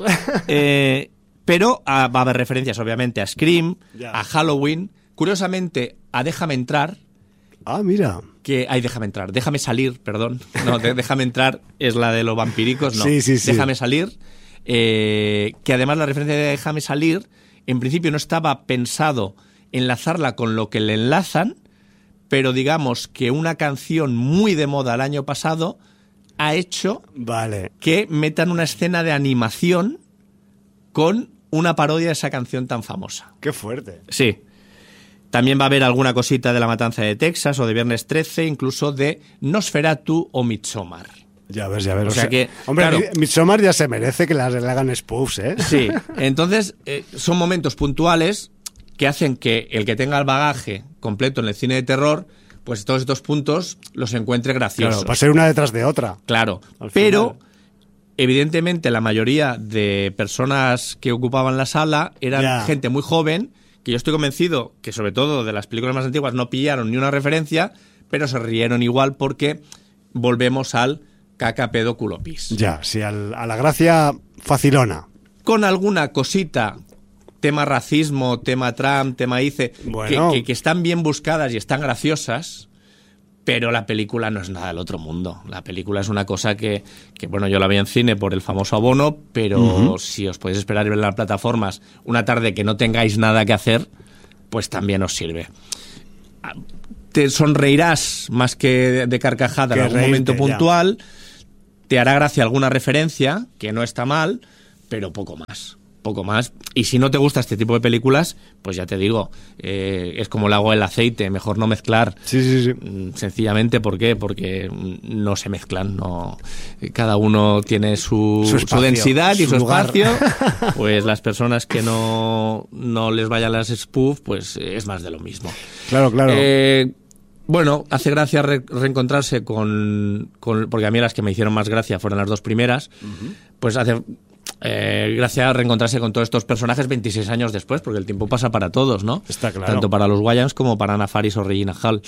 Eh, pero ah, va a haber referencias obviamente a Scream, Ya. a Halloween, curiosamente a Déjame Entrar, Ah, mira. que ay, Déjame Entrar, Déjame Salir, perdón, no, de- Déjame Entrar es la de los vampiricos, no, Sí, sí, sí. Déjame Salir, eh, que además la referencia de Déjame Salir en principio no estaba pensado enlazarla con lo que le enlazan, pero digamos que una canción muy de moda el año pasado ha hecho Vale. que metan una escena de animación con una parodia de esa canción tan famosa. Qué fuerte. Sí. También va a haber alguna cosita de La Matanza de Texas o de Viernes trece, incluso de Nosferatu o Midsommar. Ya ves, ya ves. O sea que, Hombre, claro. Mi- Midsommar ya se merece que las- le hagan spoofs, ¿eh? Sí, entonces eh, son momentos puntuales que hacen que el que tenga el bagaje completo en el cine de terror, pues todos estos puntos los encuentre graciosos. Claro, para ser una detrás de otra. Claro, Al pero final. evidentemente la mayoría de personas que ocupaban la sala eran Ya. gente muy joven, que yo estoy convencido que sobre todo de las películas más antiguas no pillaron ni una referencia, pero se rieron igual porque volvemos al caca pedo culo pis. Ya, sí, al- a la gracia facilona. Con alguna cosita, tema racismo, tema Trump, tema I C E, Bueno. que, que- que están bien buscadas y están graciosas, pero la película no es nada del otro mundo. La película es una cosa que, que bueno, yo la vi en cine por el famoso abono, pero uh-huh. si os podéis esperar y ver en las plataformas una tarde que no tengáis nada que hacer, pues también os sirve. Te sonreirás más que de, de carcajada en algún reírte, momento puntual, ya. Te hará gracia alguna referencia, que no está mal, pero poco más. Poco más. Y si no te gusta este tipo de películas, pues ya te digo, eh, es como el agua y el aceite, mejor no mezclar. Sí, sí, sí. Sencillamente, ¿por qué? Porque no se mezclan, no. Cada uno tiene su, su, espacio, su densidad y su, su espacio. Pues las personas que no, no les vayan las spoof, pues es más de lo mismo. Claro, claro. Eh, bueno, hace gracia re- reencontrarse con, con... Porque a mí las que me hicieron más gracia fueron las dos primeras. Uh-huh. Pues hace... Eh, gracias a reencontrarse con todos estos personajes veintiséis años después, porque el tiempo pasa para todos, ¿no? Está claro. Tanto para los Wayans como para Anna Faris o Regina Hall.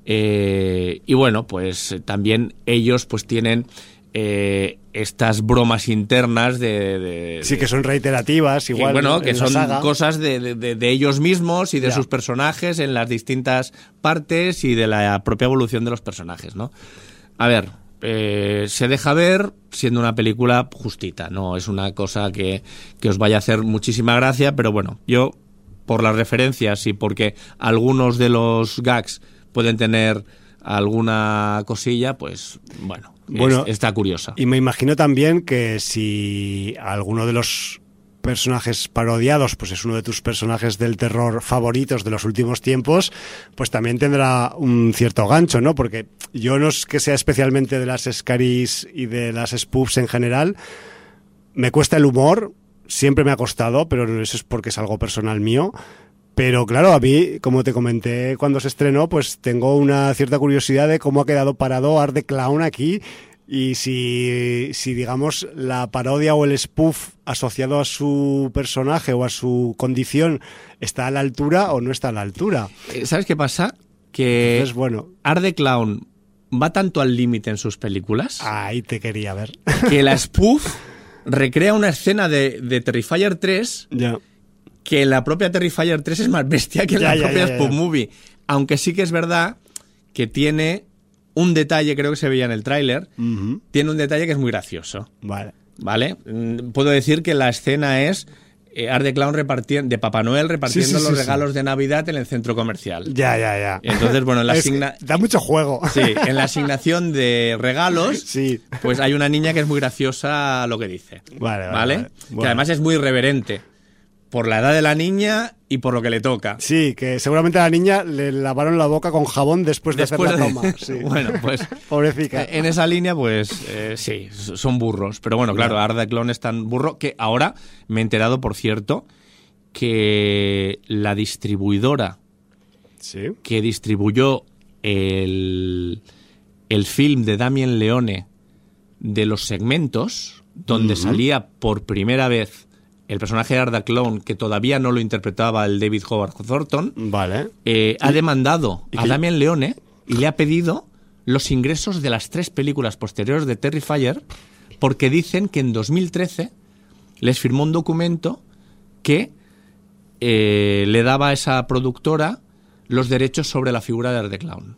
Eh, y bueno, pues también ellos pues tienen eh, estas bromas internas de, de... Sí, que son reiterativas, igual. Que, bueno, que son saga. cosas de, de, de ellos mismos y de ya. sus personajes en las distintas partes y de la propia evolución de los personajes, ¿no? A ver... Eh, se deja ver siendo una película justita, no es una cosa que, que os vaya a hacer muchísima gracia, pero bueno, yo por las referencias y porque algunos de los gags pueden tener alguna cosilla, pues bueno, bueno es, está curiosa. Y me imagino también que si alguno de los personajes parodiados, pues es uno de tus personajes del terror favoritos de los últimos tiempos, pues también tendrá un cierto gancho, ¿no? Porque yo no es que sea especialmente de las scaries y de las spoofs en general, me cuesta el humor, siempre me ha costado, pero eso es porque es algo personal mío. Pero claro, a mí, como te comenté cuando se estrenó, pues tengo una cierta curiosidad de cómo ha quedado parado Art the Clown aquí. Y si, si, digamos, la parodia o el spoof asociado a su personaje o a su condición está a la altura o no está a la altura. ¿Sabes qué pasa? Que Entonces, bueno, Art the Clown va tanto al límite en sus películas... Ahí te quería ver. Que la spoof recrea una escena de, de Terrifier tres ya. que la propia Terrifier tres es más bestia que ya, la ya, propia ya, ya, spoof ya. movie. Aunque sí que es verdad que tiene... un detalle, creo que se veía en el tráiler, uh-huh. tiene un detalle que es muy gracioso. Vale. ¿Vale? Puedo decir que la escena es eh, Art the Clown repartiendo, de Papá Noel repartiendo sí, sí, los sí, regalos sí. de Navidad en el centro comercial. Ya, ya, ya. Entonces, bueno, en la es, asigna... da mucho juego. Sí, en la asignación de regalos, sí. pues hay una niña que es muy graciosa lo que dice. Vale, vale. ¿Vale? vale. Bueno. Que además es muy irreverente. Por la edad de la niña y por lo que le toca. Sí, que seguramente a la niña le lavaron la boca con jabón después de después hacer la de... toma. Sí. Bueno, pues... Pobrecita. En esa línea, pues eh, sí, son burros. Pero bueno, claro, Art the Clown es tan burro que ahora me he enterado, por cierto, que la distribuidora ¿Sí? que distribuyó el, el film de Damien Leone de los segmentos, donde uh-huh. salía por primera vez el personaje de Art the Clown, que todavía no lo interpretaba el David Howard Thornton, vale. eh, ha demandado ¿Y a qué? Damien Leone y le ha pedido los ingresos de las tres películas posteriores de Terrifier, porque dicen que en dos mil trece les firmó un documento que eh, le daba a esa productora los derechos sobre la figura de Art the Clown.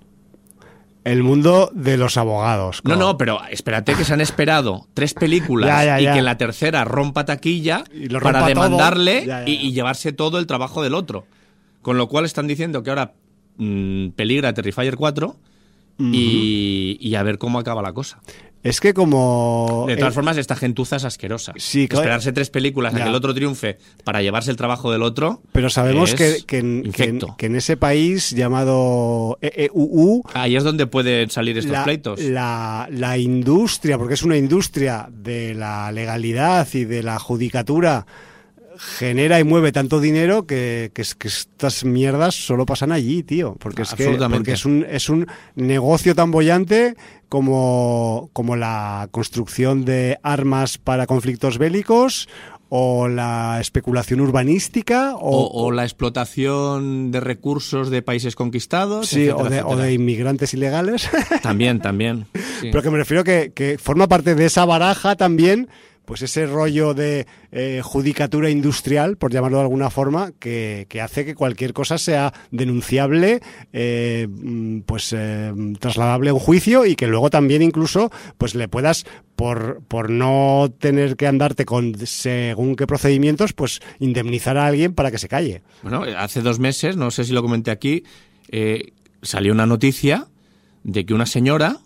El mundo de los abogados. No, no, pero espérate que se han esperado tres películas ya, ya, y ya. que en la tercera rompa taquilla y lo para rompa demandarle ya, ya, ya. Y, y llevarse todo el trabajo del otro. Con lo cual están diciendo que ahora mmm, peligra Terrifier cuatro uh-huh. y, y a ver cómo acaba la cosa. Es que como... De todas eh, formas, esta gentuza es asquerosa. Sí, claro. Esperarse tres películas ya. a que el otro triunfe para llevarse el trabajo del otro. Pero sabemos es que, que, en, que, en, que en ese país llamado E E U U... Ahí es donde pueden salir estos la, pleitos. La, la industria, porque es una industria de la legalidad y de la judicatura, genera y mueve tanto dinero que, que, que estas mierdas solo pasan allí, tío. Porque es que porque es un, es un negocio tan bollante como, como la construcción de armas para conflictos bélicos o la especulación urbanística o, o, o la explotación de recursos de países conquistados, sí, etcétera, o, de, etcétera. o de inmigrantes ilegales. También, también. Sí. Pero que me refiero que, que forma parte de esa baraja también, pues ese rollo de eh, judicatura industrial, por llamarlo de alguna forma, que, que hace que cualquier cosa sea denunciable, eh, pues eh, trasladable a un juicio y que luego también incluso pues le puedas, por, por no tener que andarte con según qué procedimientos, pues indemnizar a alguien para que se calle. Bueno, hace dos meses, no sé si lo comenté aquí, eh, salió una noticia de que una señora,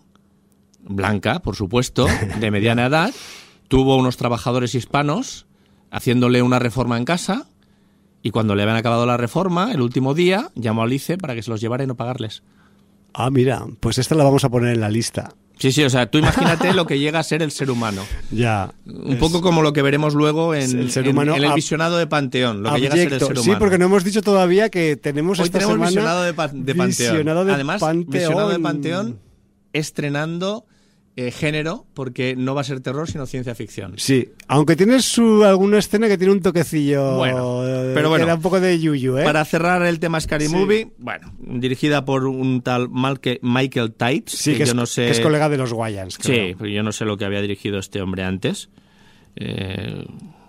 blanca, por supuesto, de mediana edad, tuvo unos trabajadores hispanos haciéndole una reforma en casa y cuando le habían acabado la reforma, el último día, llamó a Alice para que se los llevara y no pagarles. Ah, mira, pues esta la vamos a poner en la lista. Sí, sí, o sea, tú imagínate lo que llega a ser el ser humano. Ya. Un es, poco como lo que veremos luego en el, ser humano en, en el visionado de Panteón, lo que abyecto. llega a ser el ser humano. Sí, porque no hemos dicho todavía que tenemos Hoy esta tenemos semana visionado de, pa de Panteón. Visionado de Además, Panteón. visionado de Panteón estrenando eh, género, porque no va a ser terror, sino ciencia ficción. Sí, aunque tiene su, alguna escena que tiene un toquecillo, bueno, pero bueno, que era un poco de yuyu, ¿eh? Para cerrar el tema Scary sí. Movie, bueno, dirigida por un tal Michael Tights, sí, que, que es, yo no sé, que es colega de los Wayans. Sí, pero yo no sé lo que había dirigido este hombre antes. Eh...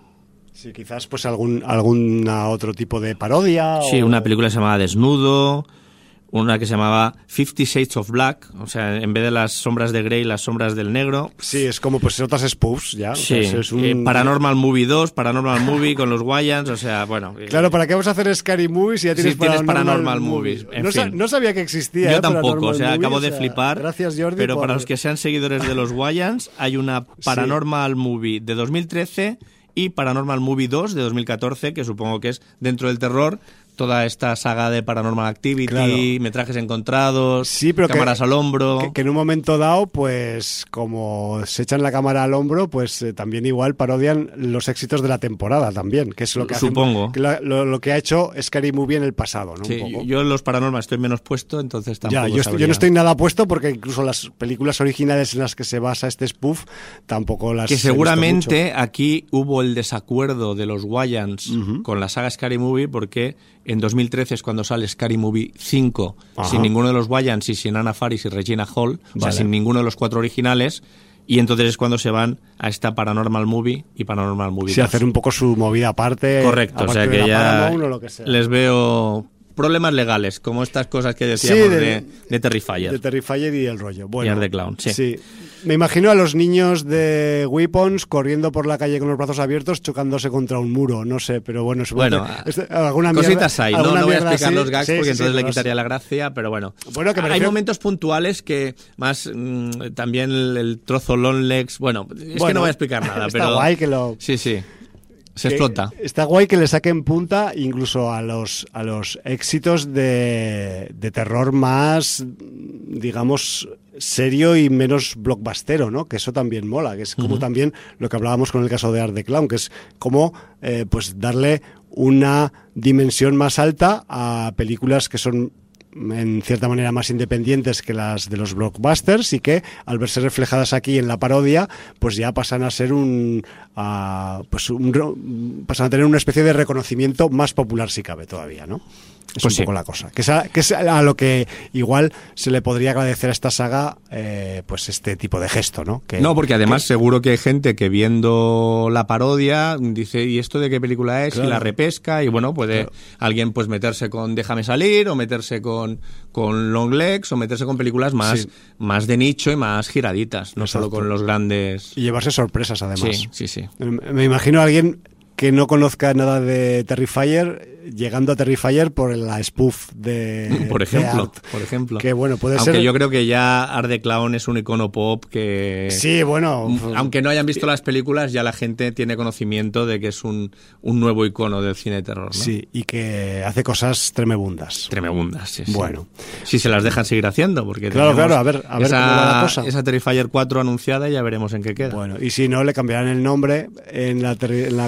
Sí, quizás pues algún alguna otro tipo de parodia. Sí, o... una película que se llamaba Desnudo, una que se llamaba Fifty Shades of Black, o sea, en vez de las sombras de Grey, las sombras del negro. Sí, es como pues otras spoofs, ya. Sí, o sea, es un... eh, Paranormal Movie dos, Paranormal Movie con los Wayans, o sea, bueno. Claro, ¿para qué vamos a hacer Scary Movies si ya tienes, sí, Paranormal, tienes Paranormal Movies? En no, fin. sa no sabía que existía. Yo eh, tampoco, o sea, movie, acabo o de sea, flipar. Gracias, Jordi. Pero por... para los que sean seguidores de los Wayans, hay una Paranormal sí. Movie de dos mil trece y Paranormal Movie dos de dos mil catorce, que supongo que es dentro del terror. Toda esta saga de Paranormal Activity, claro. Metrajes encontrados, sí, pero cámaras que, al hombro... Que, que en un momento dado, pues como se echan la cámara al hombro, pues eh, también igual parodian los éxitos de la temporada también, que es lo que Supongo. Hacen, que lo, lo, lo que ha hecho Scary Movie en el pasado, ¿no? Sí, un poco. Yo en los Paranormal estoy menos puesto, entonces tampoco ya, yo, estoy, yo no estoy nada puesto porque incluso las películas originales en las que se basa este spoof tampoco las Que seguramente aquí hubo el desacuerdo de los Wayans uh-huh. con la saga Scary Movie porque en dos mil trece es cuando sale Scary Movie cinco, ajá. sin ninguno de los Wayans y sin Anna Faris y Regina Hall, o vale. sea, sin ninguno de los cuatro originales, y entonces es cuando se van a esta Paranormal Movie y Paranormal Movie sí, dos. hacer un poco su movida aparte. Correcto, aparte o sea que ya o lo que sea. Les veo problemas legales, como estas cosas que decíamos sí, de, de, de Terrifier. De Terrifier y el rollo. Bueno, y Art the Clown, sí. sí. Me imagino a los niños de Weapons corriendo por la calle con los brazos abiertos, chocándose contra un muro, no sé, pero bueno, bueno que, este, alguna cositas mierda, hay, alguna no, no voy a explicar así, los gags sí, porque sí, entonces sí, le no quitaría sé. la gracia, pero bueno. bueno que hay refiero... momentos puntuales que más mmm, también el, el trozo Long Legs, bueno, es bueno, que no voy a explicar nada, está pero guay que lo... Sí, sí. Se explota. Está guay que le saquen punta incluso a los a los éxitos de, de terror más, digamos, serio y menos blockbustero, ¿no? Que eso también mola, que es como uh-huh. también lo que hablábamos con el caso de Art the Clown, que es como eh, pues darle una dimensión más alta a películas que son en cierta manera más independientes que las de los blockbusters y que al verse reflejadas aquí en la parodia pues ya pasan a ser un uh, pues un, pasan a tener una especie de reconocimiento más popular si cabe todavía, ¿no? Es pues un sí. poco la cosa. Que es, a, que es a lo que igual se le podría agradecer a esta saga eh, pues este tipo de gesto, ¿no? Que, no, porque además que... seguro que hay gente que viendo la parodia dice, ¿y esto de qué película es? Claro. Y la repesca, y bueno, puede claro. alguien pues meterse con Déjame salir, o meterse con, con Long Legs, o meterse con películas más, sí. más de nicho y más giraditas, no Exacto. solo con los grandes... Y llevarse sorpresas además. Sí, sí, sí. Me imagino a alguien que no conozca nada de Terrifier llegando a Terrifier por la spoof de por ejemplo de Art. por ejemplo que bueno puede aunque ser... yo creo que ya Art the Clown es un icono pop que sí bueno aunque no hayan visto las películas ya la gente tiene conocimiento de que es un, un nuevo icono del cine de terror, ¿no? Sí, y que hace cosas tremebundas tremebundas sí, sí. Bueno si se las dejan seguir haciendo porque claro claro a ver a ver esa, cómo va la cosa. Esa Terrifier cuatro anunciada y ya veremos en qué queda. Bueno, y si no le cambiarán el nombre en la, ter en la cuarta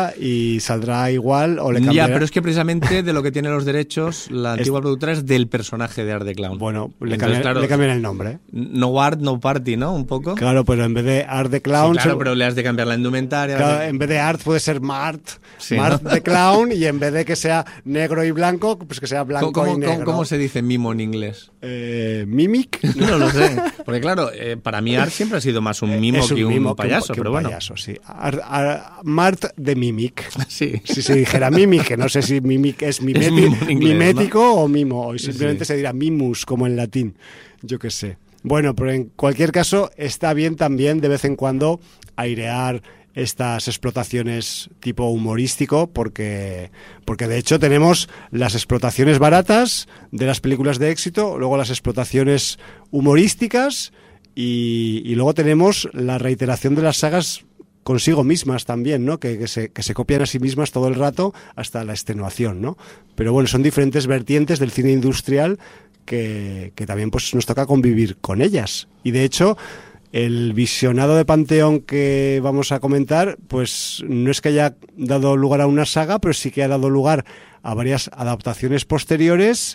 productora y saldrá igual o le cambiará. Ya, pero es que precisamente de lo que tiene los derechos la antigua es... productora es del personaje de Art the Clown. Bueno, le, Entonces, cambian, claro, le cambian el nombre. No Art, no Party, ¿no? Un poco. Claro, pero en vez de Art the Clown... Sí, claro, se... pero le has de cambiar la indumentaria. Claro, de... En vez de Art puede ser Mart, sí, Mart ¿no? the Clown, y en vez de que sea negro y blanco, pues que sea blanco ¿Cómo, y negro. ¿cómo, ¿Cómo se dice mimo en inglés? Eh, ¿Mimic? No lo sé. Porque claro, eh, para mí Art siempre ha sido más un mimo, un que, un mimo payaso, que un, que pero un bueno. Payaso, sí. Art, Art, Mart de Mimic. Sí. Si se dijera Mimic, que no sé si Mimic es, mimeti, es mimo inglés, mimético, ¿no? O mimo, o simplemente sí. Se dirá mimus, como en latín, yo qué sé. Bueno, pero en cualquier caso está bien también de vez en cuando airear estas explotaciones tipo humorístico, porque, porque de hecho tenemos las explotaciones baratas de las películas de éxito, luego las explotaciones humorísticas y, y luego tenemos la reiteración de las sagas consigo mismas también, ¿no? Que, que, se, que se copian a sí mismas todo el rato hasta la extenuación, ¿no? Pero bueno, son diferentes vertientes del cine industrial que, que también pues nos toca convivir con ellas. Y de hecho, el visionado de Panteón que vamos a comentar, pues no es que haya dado lugar a una saga, pero sí que ha dado lugar a varias adaptaciones posteriores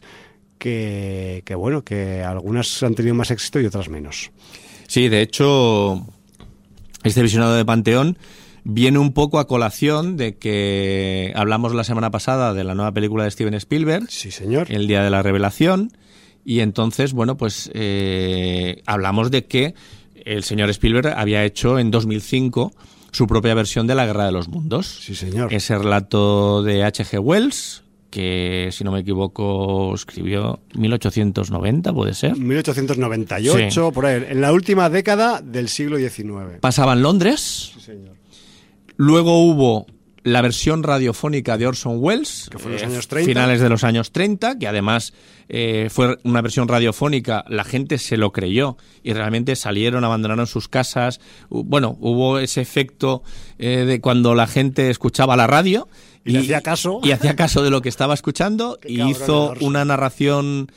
que, que bueno, que algunas han tenido más éxito y otras menos. Sí, de hecho, este visionado de Panteón viene un poco a colación de que hablamos la semana pasada de la nueva película de Steven Spielberg. Sí, señor. El Día de la Revelación. Y entonces, bueno, pues eh, hablamos de que el señor Spielberg había hecho en dos mil cinco su propia versión de La Guerra de los Mundos. Sí, señor. Ese relato de H G Wells, que, si no me equivoco, escribió mil ochocientos noventa, ¿puede ser? mil ochocientos noventa y ocho, sí. Por ahí, en la última década del siglo diecinueve. Pasaba en Londres. Sí, señor. Luego hubo la versión radiofónica de Orson Welles, que fue en los años treinta. Finales de los años treinta, que además eh, fue una versión radiofónica, la gente se lo creyó y realmente salieron, abandonaron sus casas. Bueno, hubo ese efecto eh, de cuando la gente escuchaba la radio y, y hacía caso y hacía caso de lo que estaba escuchando y hizo una narración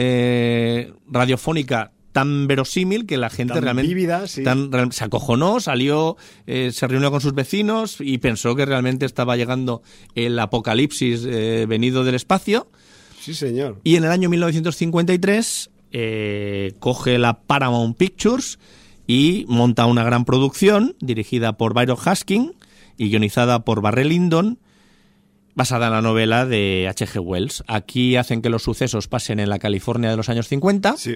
eh, radiofónica tan verosímil que la gente tan realmente vívida, sí. tan, se acojonó, salió, eh, se reunió con sus vecinos y pensó que realmente estaba llegando el apocalipsis eh, venido del espacio. Sí, señor. Y en el año mil novecientos cincuenta y tres eh, coge la Paramount Pictures y monta una gran producción dirigida por Byron Husking y guionizada por Barry Lyndon, basada en la novela de H G Wells. Aquí hacen que los sucesos pasen en la California de los años cincuenta. Sí.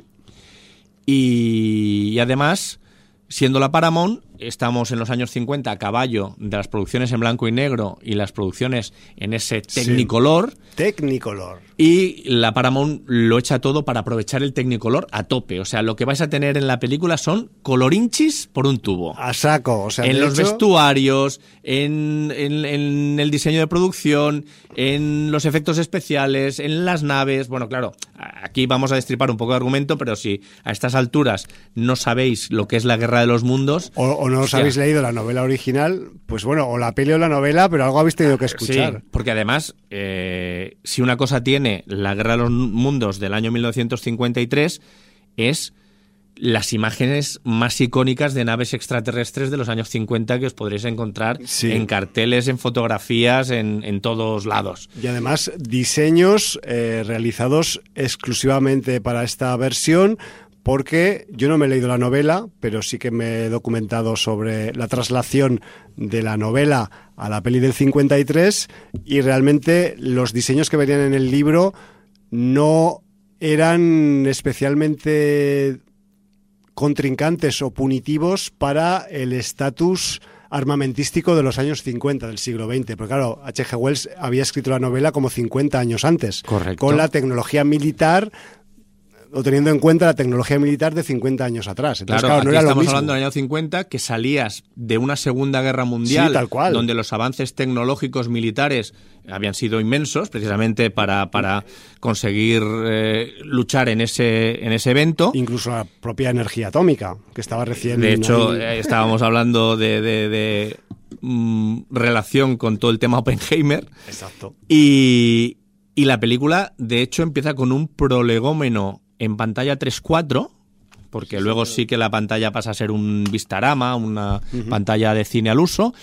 Y, y además, siendo la Paramount, estamos en los años cincuenta a caballo de las producciones en blanco y negro y las producciones en ese Technicolor. Sí. Technicolor. Y la Paramount lo echa todo para aprovechar el Technicolor a tope. O sea, lo que vais a tener en la película son colorinchis por un tubo. A saco. O sea, en los hecho... vestuarios, en, en, en el diseño de producción, en los efectos especiales, en las naves. Bueno, claro, aquí vamos a destripar un poco de argumento, pero si a estas alturas no sabéis lo que es la Guerra de los Mundos... O, o no os hostia. habéis leído la novela original, pues bueno, o la peli o la novela, pero algo habéis tenido que escuchar. Sí, porque además, eh, si una cosa tiene la Guerra de los Mundos del año mil novecientos cincuenta y tres, es las imágenes más icónicas de naves extraterrestres de los años cincuenta que os podréis encontrar sí. en carteles, en fotografías, en, en todos lados. Y además diseños eh, realizados exclusivamente para esta versión, porque yo no me he leído la novela, pero sí que me he documentado sobre la traslación de la novela a la peli del cincuenta y tres y realmente los diseños que venían en el libro no eran especialmente contrincantes o punitivos para el estatus armamentístico de los años cincuenta del siglo veinte, porque claro, H G Wells había escrito la novela como cincuenta años antes. Correcto. Con la tecnología militar o teniendo en cuenta la tecnología militar de cincuenta años atrás. Entonces, claro, claro, no aquí era lo estamos mismo. hablando del año cincuenta, que salías de una Segunda Guerra Mundial, sí, tal cual. donde los avances tecnológicos militares habían sido inmensos, precisamente para, para conseguir eh, luchar en ese, en ese evento. Incluso la propia energía atómica, que estaba recién... De hecho, ahí... eh, estábamos hablando de... de, de mm, relación con todo el tema Oppenheimer. Exacto. Y, y la película, de hecho, empieza con un prolegómeno en pantalla tres cuatro, porque sí, luego sí que la pantalla pasa a ser un Vistarama, una uh-huh. pantalla de cine al uso,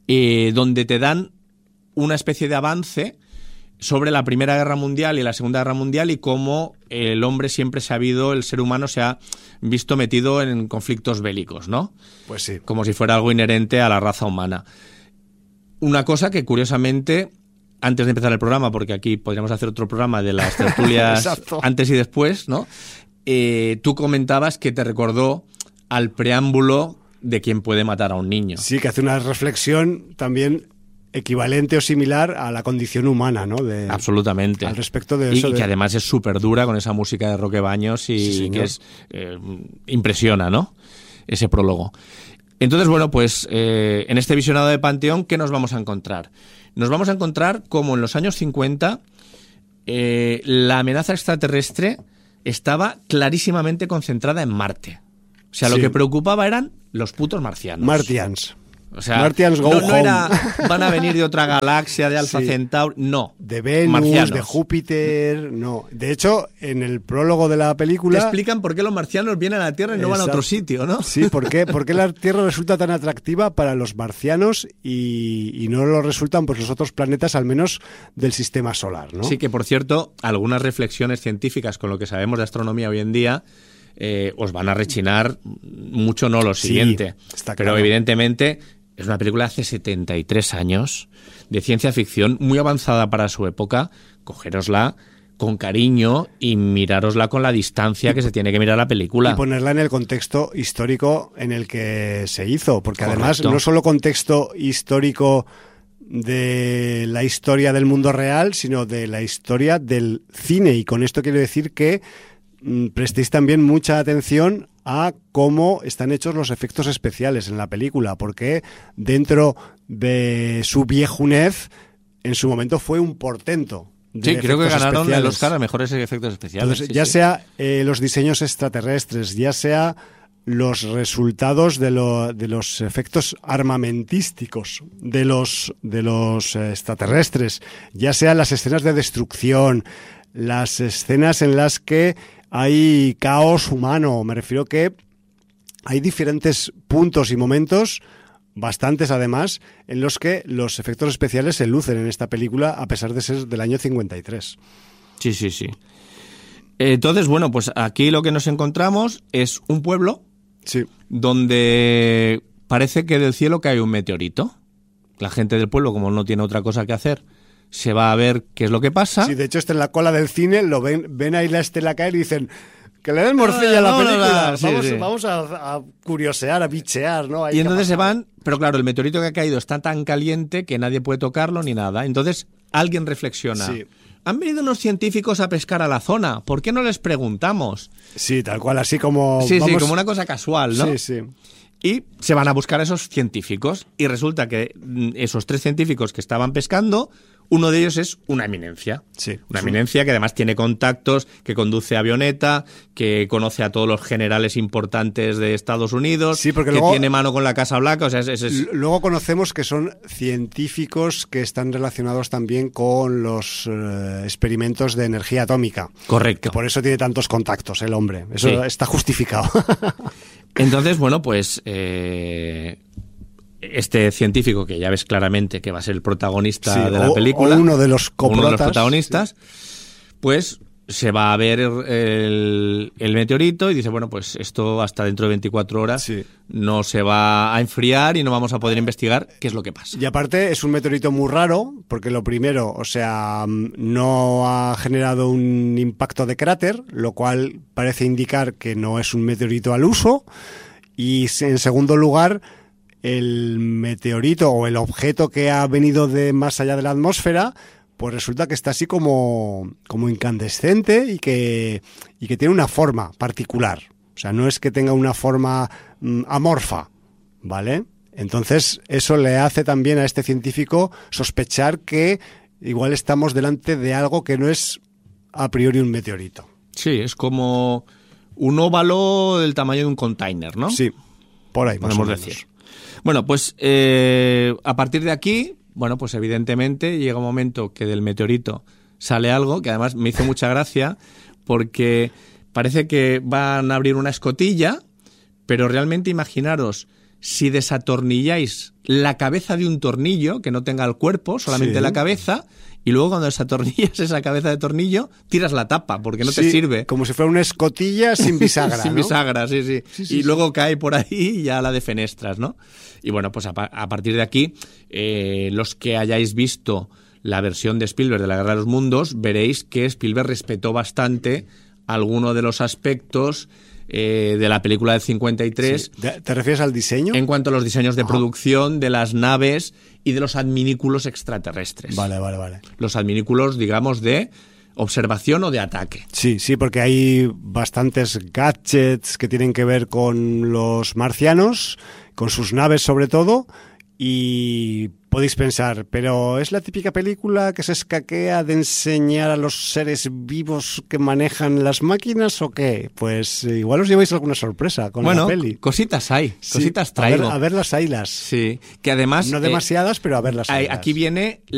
eh, donde te dan una especie de avance sobre la Primera Guerra Mundial y la Segunda Guerra Mundial y cómo el hombre siempre se ha habido, el ser humano se ha visto metido en conflictos bélicos, ¿no? Pues sí. Como si fuera algo inherente a la raza humana. Una cosa que, curiosamente, antes de empezar el programa, porque aquí podríamos hacer otro programa de las tertulias antes y después, ¿no? Eh, tú comentabas que te recordó al preámbulo de Quién puede matar a un niño. Sí, que hace una reflexión también equivalente o similar a la condición humana, ¿no? De, Absolutamente. Al respecto de eso. Y, y de... que además es súper dura con esa música de Roque Baños y sí, que es eh, impresiona, ¿no? Ese prólogo. Entonces, bueno, pues eh, en este visionado de Panteón, ¿qué nos vamos a encontrar? Nos vamos a encontrar como en los años cincuenta eh, la amenaza extraterrestre estaba clarísimamente concentrada en Marte. O sea, sí. Lo que preocupaba eran los putos marcianos. Martians. O sea, Martians go no, no home. Era van a venir de otra galaxia, de Alpha sí. Centauri, no. De Venus, marcianos. De Júpiter, no. De hecho, en el prólogo de la película... Te explican por qué los marcianos vienen a la Tierra y no Exacto. van a otro sitio, ¿no? Sí, ¿por qué, por qué la Tierra resulta tan atractiva para los marcianos y, y no lo resultan pues los otros planetas, al menos del sistema solar, ¿no? Sí, que por cierto, algunas reflexiones científicas con lo que sabemos de astronomía hoy en día... Eh, os van a rechinar mucho, no lo siguiente. Sí, está pero claro. Evidentemente es una película hace setenta y tres años de ciencia ficción muy avanzada para su época. Cogérosla con cariño y mirárosla con la distancia que se tiene que mirar la película. Y ponerla en el contexto histórico en el que se hizo, porque Correcto. Además no solo contexto histórico de la historia del mundo real, sino de la historia del cine. Y con esto quiero decir que prestéis también mucha atención a cómo están hechos los efectos especiales en la película, porque dentro de su viejunez, en su momento fue un portento. Sí, creo que ganaron especiales. El Oscar a mejores efectos especiales. Entonces, sí, ya sí. sea eh, los diseños extraterrestres, ya sea los resultados de, lo, de los efectos armamentísticos de los, de los eh, extraterrestres, ya sea las escenas de destrucción, las escenas en las que hay caos humano. Me refiero que hay diferentes puntos y momentos, bastantes además, en los que los efectos especiales se lucen en esta película a pesar de ser del año cincuenta y tres. Sí, sí, sí. Entonces, bueno, pues aquí lo que nos encontramos es un pueblo sí. donde parece que del cielo cae un meteorito. La gente del pueblo, como no tiene otra cosa que hacer, se va a ver qué es lo que pasa. Sí, de hecho está en la cola del cine, lo ven, ven ahí la estela caer y dicen que le den morcilla a la película. no, sí, vamos sí. vamos a, a curiosear, a bichear, ¿no? Ahí y entonces se van, pero claro, el meteorito que ha caído está tan caliente que nadie puede tocarlo ni nada. Entonces alguien reflexiona. Sí. Han venido unos científicos a pescar a la zona, ¿por qué no les preguntamos? Sí, tal cual, así como... Sí, vamos... sí, como una cosa casual, ¿no? Sí, sí. Y se van a buscar a esos científicos y resulta que esos tres científicos que estaban pescando, uno de ellos es una eminencia. Sí, una sí. eminencia que además tiene contactos, que conduce avioneta, que conoce a todos los generales importantes de Estados Unidos, sí, porque que luego, tiene mano con la Casa Blanca. O sea, es, es, es... Luego conocemos que son científicos que están relacionados también con los eh, experimentos de energía atómica. Correcto. Que por eso tiene tantos contactos el hombre. Eso sí. Está justificado. Entonces, bueno, pues eh, este científico, que ya ves claramente que va a ser el protagonista sí, de la o, película, o uno de los coprotas, uno de los protagonistas, sí. pues se va a ver el, el meteorito y dice, bueno, pues esto hasta dentro de veinticuatro horas sí. no se va a enfriar y no vamos a poder investigar qué es lo que pasa. Y aparte es un meteorito muy raro, porque lo primero, o sea, no ha generado un impacto de cráter, lo cual parece indicar que no es un meteorito al uso, y en segundo lugar, el meteorito o el objeto que ha venido de más allá de la atmósfera, pues resulta que está así como, como incandescente y que, y que tiene una forma particular. O sea, no es que tenga una forma mm, amorfa, ¿vale? Entonces, eso le hace también a este científico sospechar que igual estamos delante de algo que no es a priori un meteorito. Sí, es como un óvalo del tamaño de un container, ¿no? Sí, por ahí podemos decir. Bueno, pues eh, a partir de aquí... Bueno, pues evidentemente llega un momento que del meteorito sale algo que además me hizo mucha gracia porque parece que van a abrir una escotilla, pero realmente imaginaros si desatornilláis la cabeza de un tornillo, que no tenga el cuerpo, solamente Sí. la cabeza, y luego cuando desatornillas esa cabeza de tornillo, tiras la tapa, porque no te Sí, sirve. como si fuera una escotilla sin bisagra, Sin ¿no? bisagra, sí, sí. Sí, sí, y sí. luego cae por ahí y ya la defenestras, ¿no? Y bueno, pues a, pa- a partir de aquí, eh, los que hayáis visto la versión de Spielberg de La Guerra de los Mundos, veréis que Spielberg respetó bastante alguno de los aspectos eh, de la película del cincuenta y tres. Sí. ¿Te te refieres al diseño? En cuanto a los diseños de Ajá. producción de las naves y de los adminículos extraterrestres. Vale, vale, vale. Los adminículos, digamos, de observación o de ataque. Sí, sí, porque hay bastantes gadgets que tienen que ver con los marcianos, con sus naves sobre todo, y podéis pensar, pero ¿es la típica película que se escaquea de enseñar a los seres vivos que manejan las máquinas o qué? Pues eh, igual os lleváis alguna sorpresa con Bueno, la peli. cositas hay, Sí, cositas a ver, traigo. a ver las ailas. Sí, que además... No eh, demasiadas, pero a ver las hay- ailas. aquí viene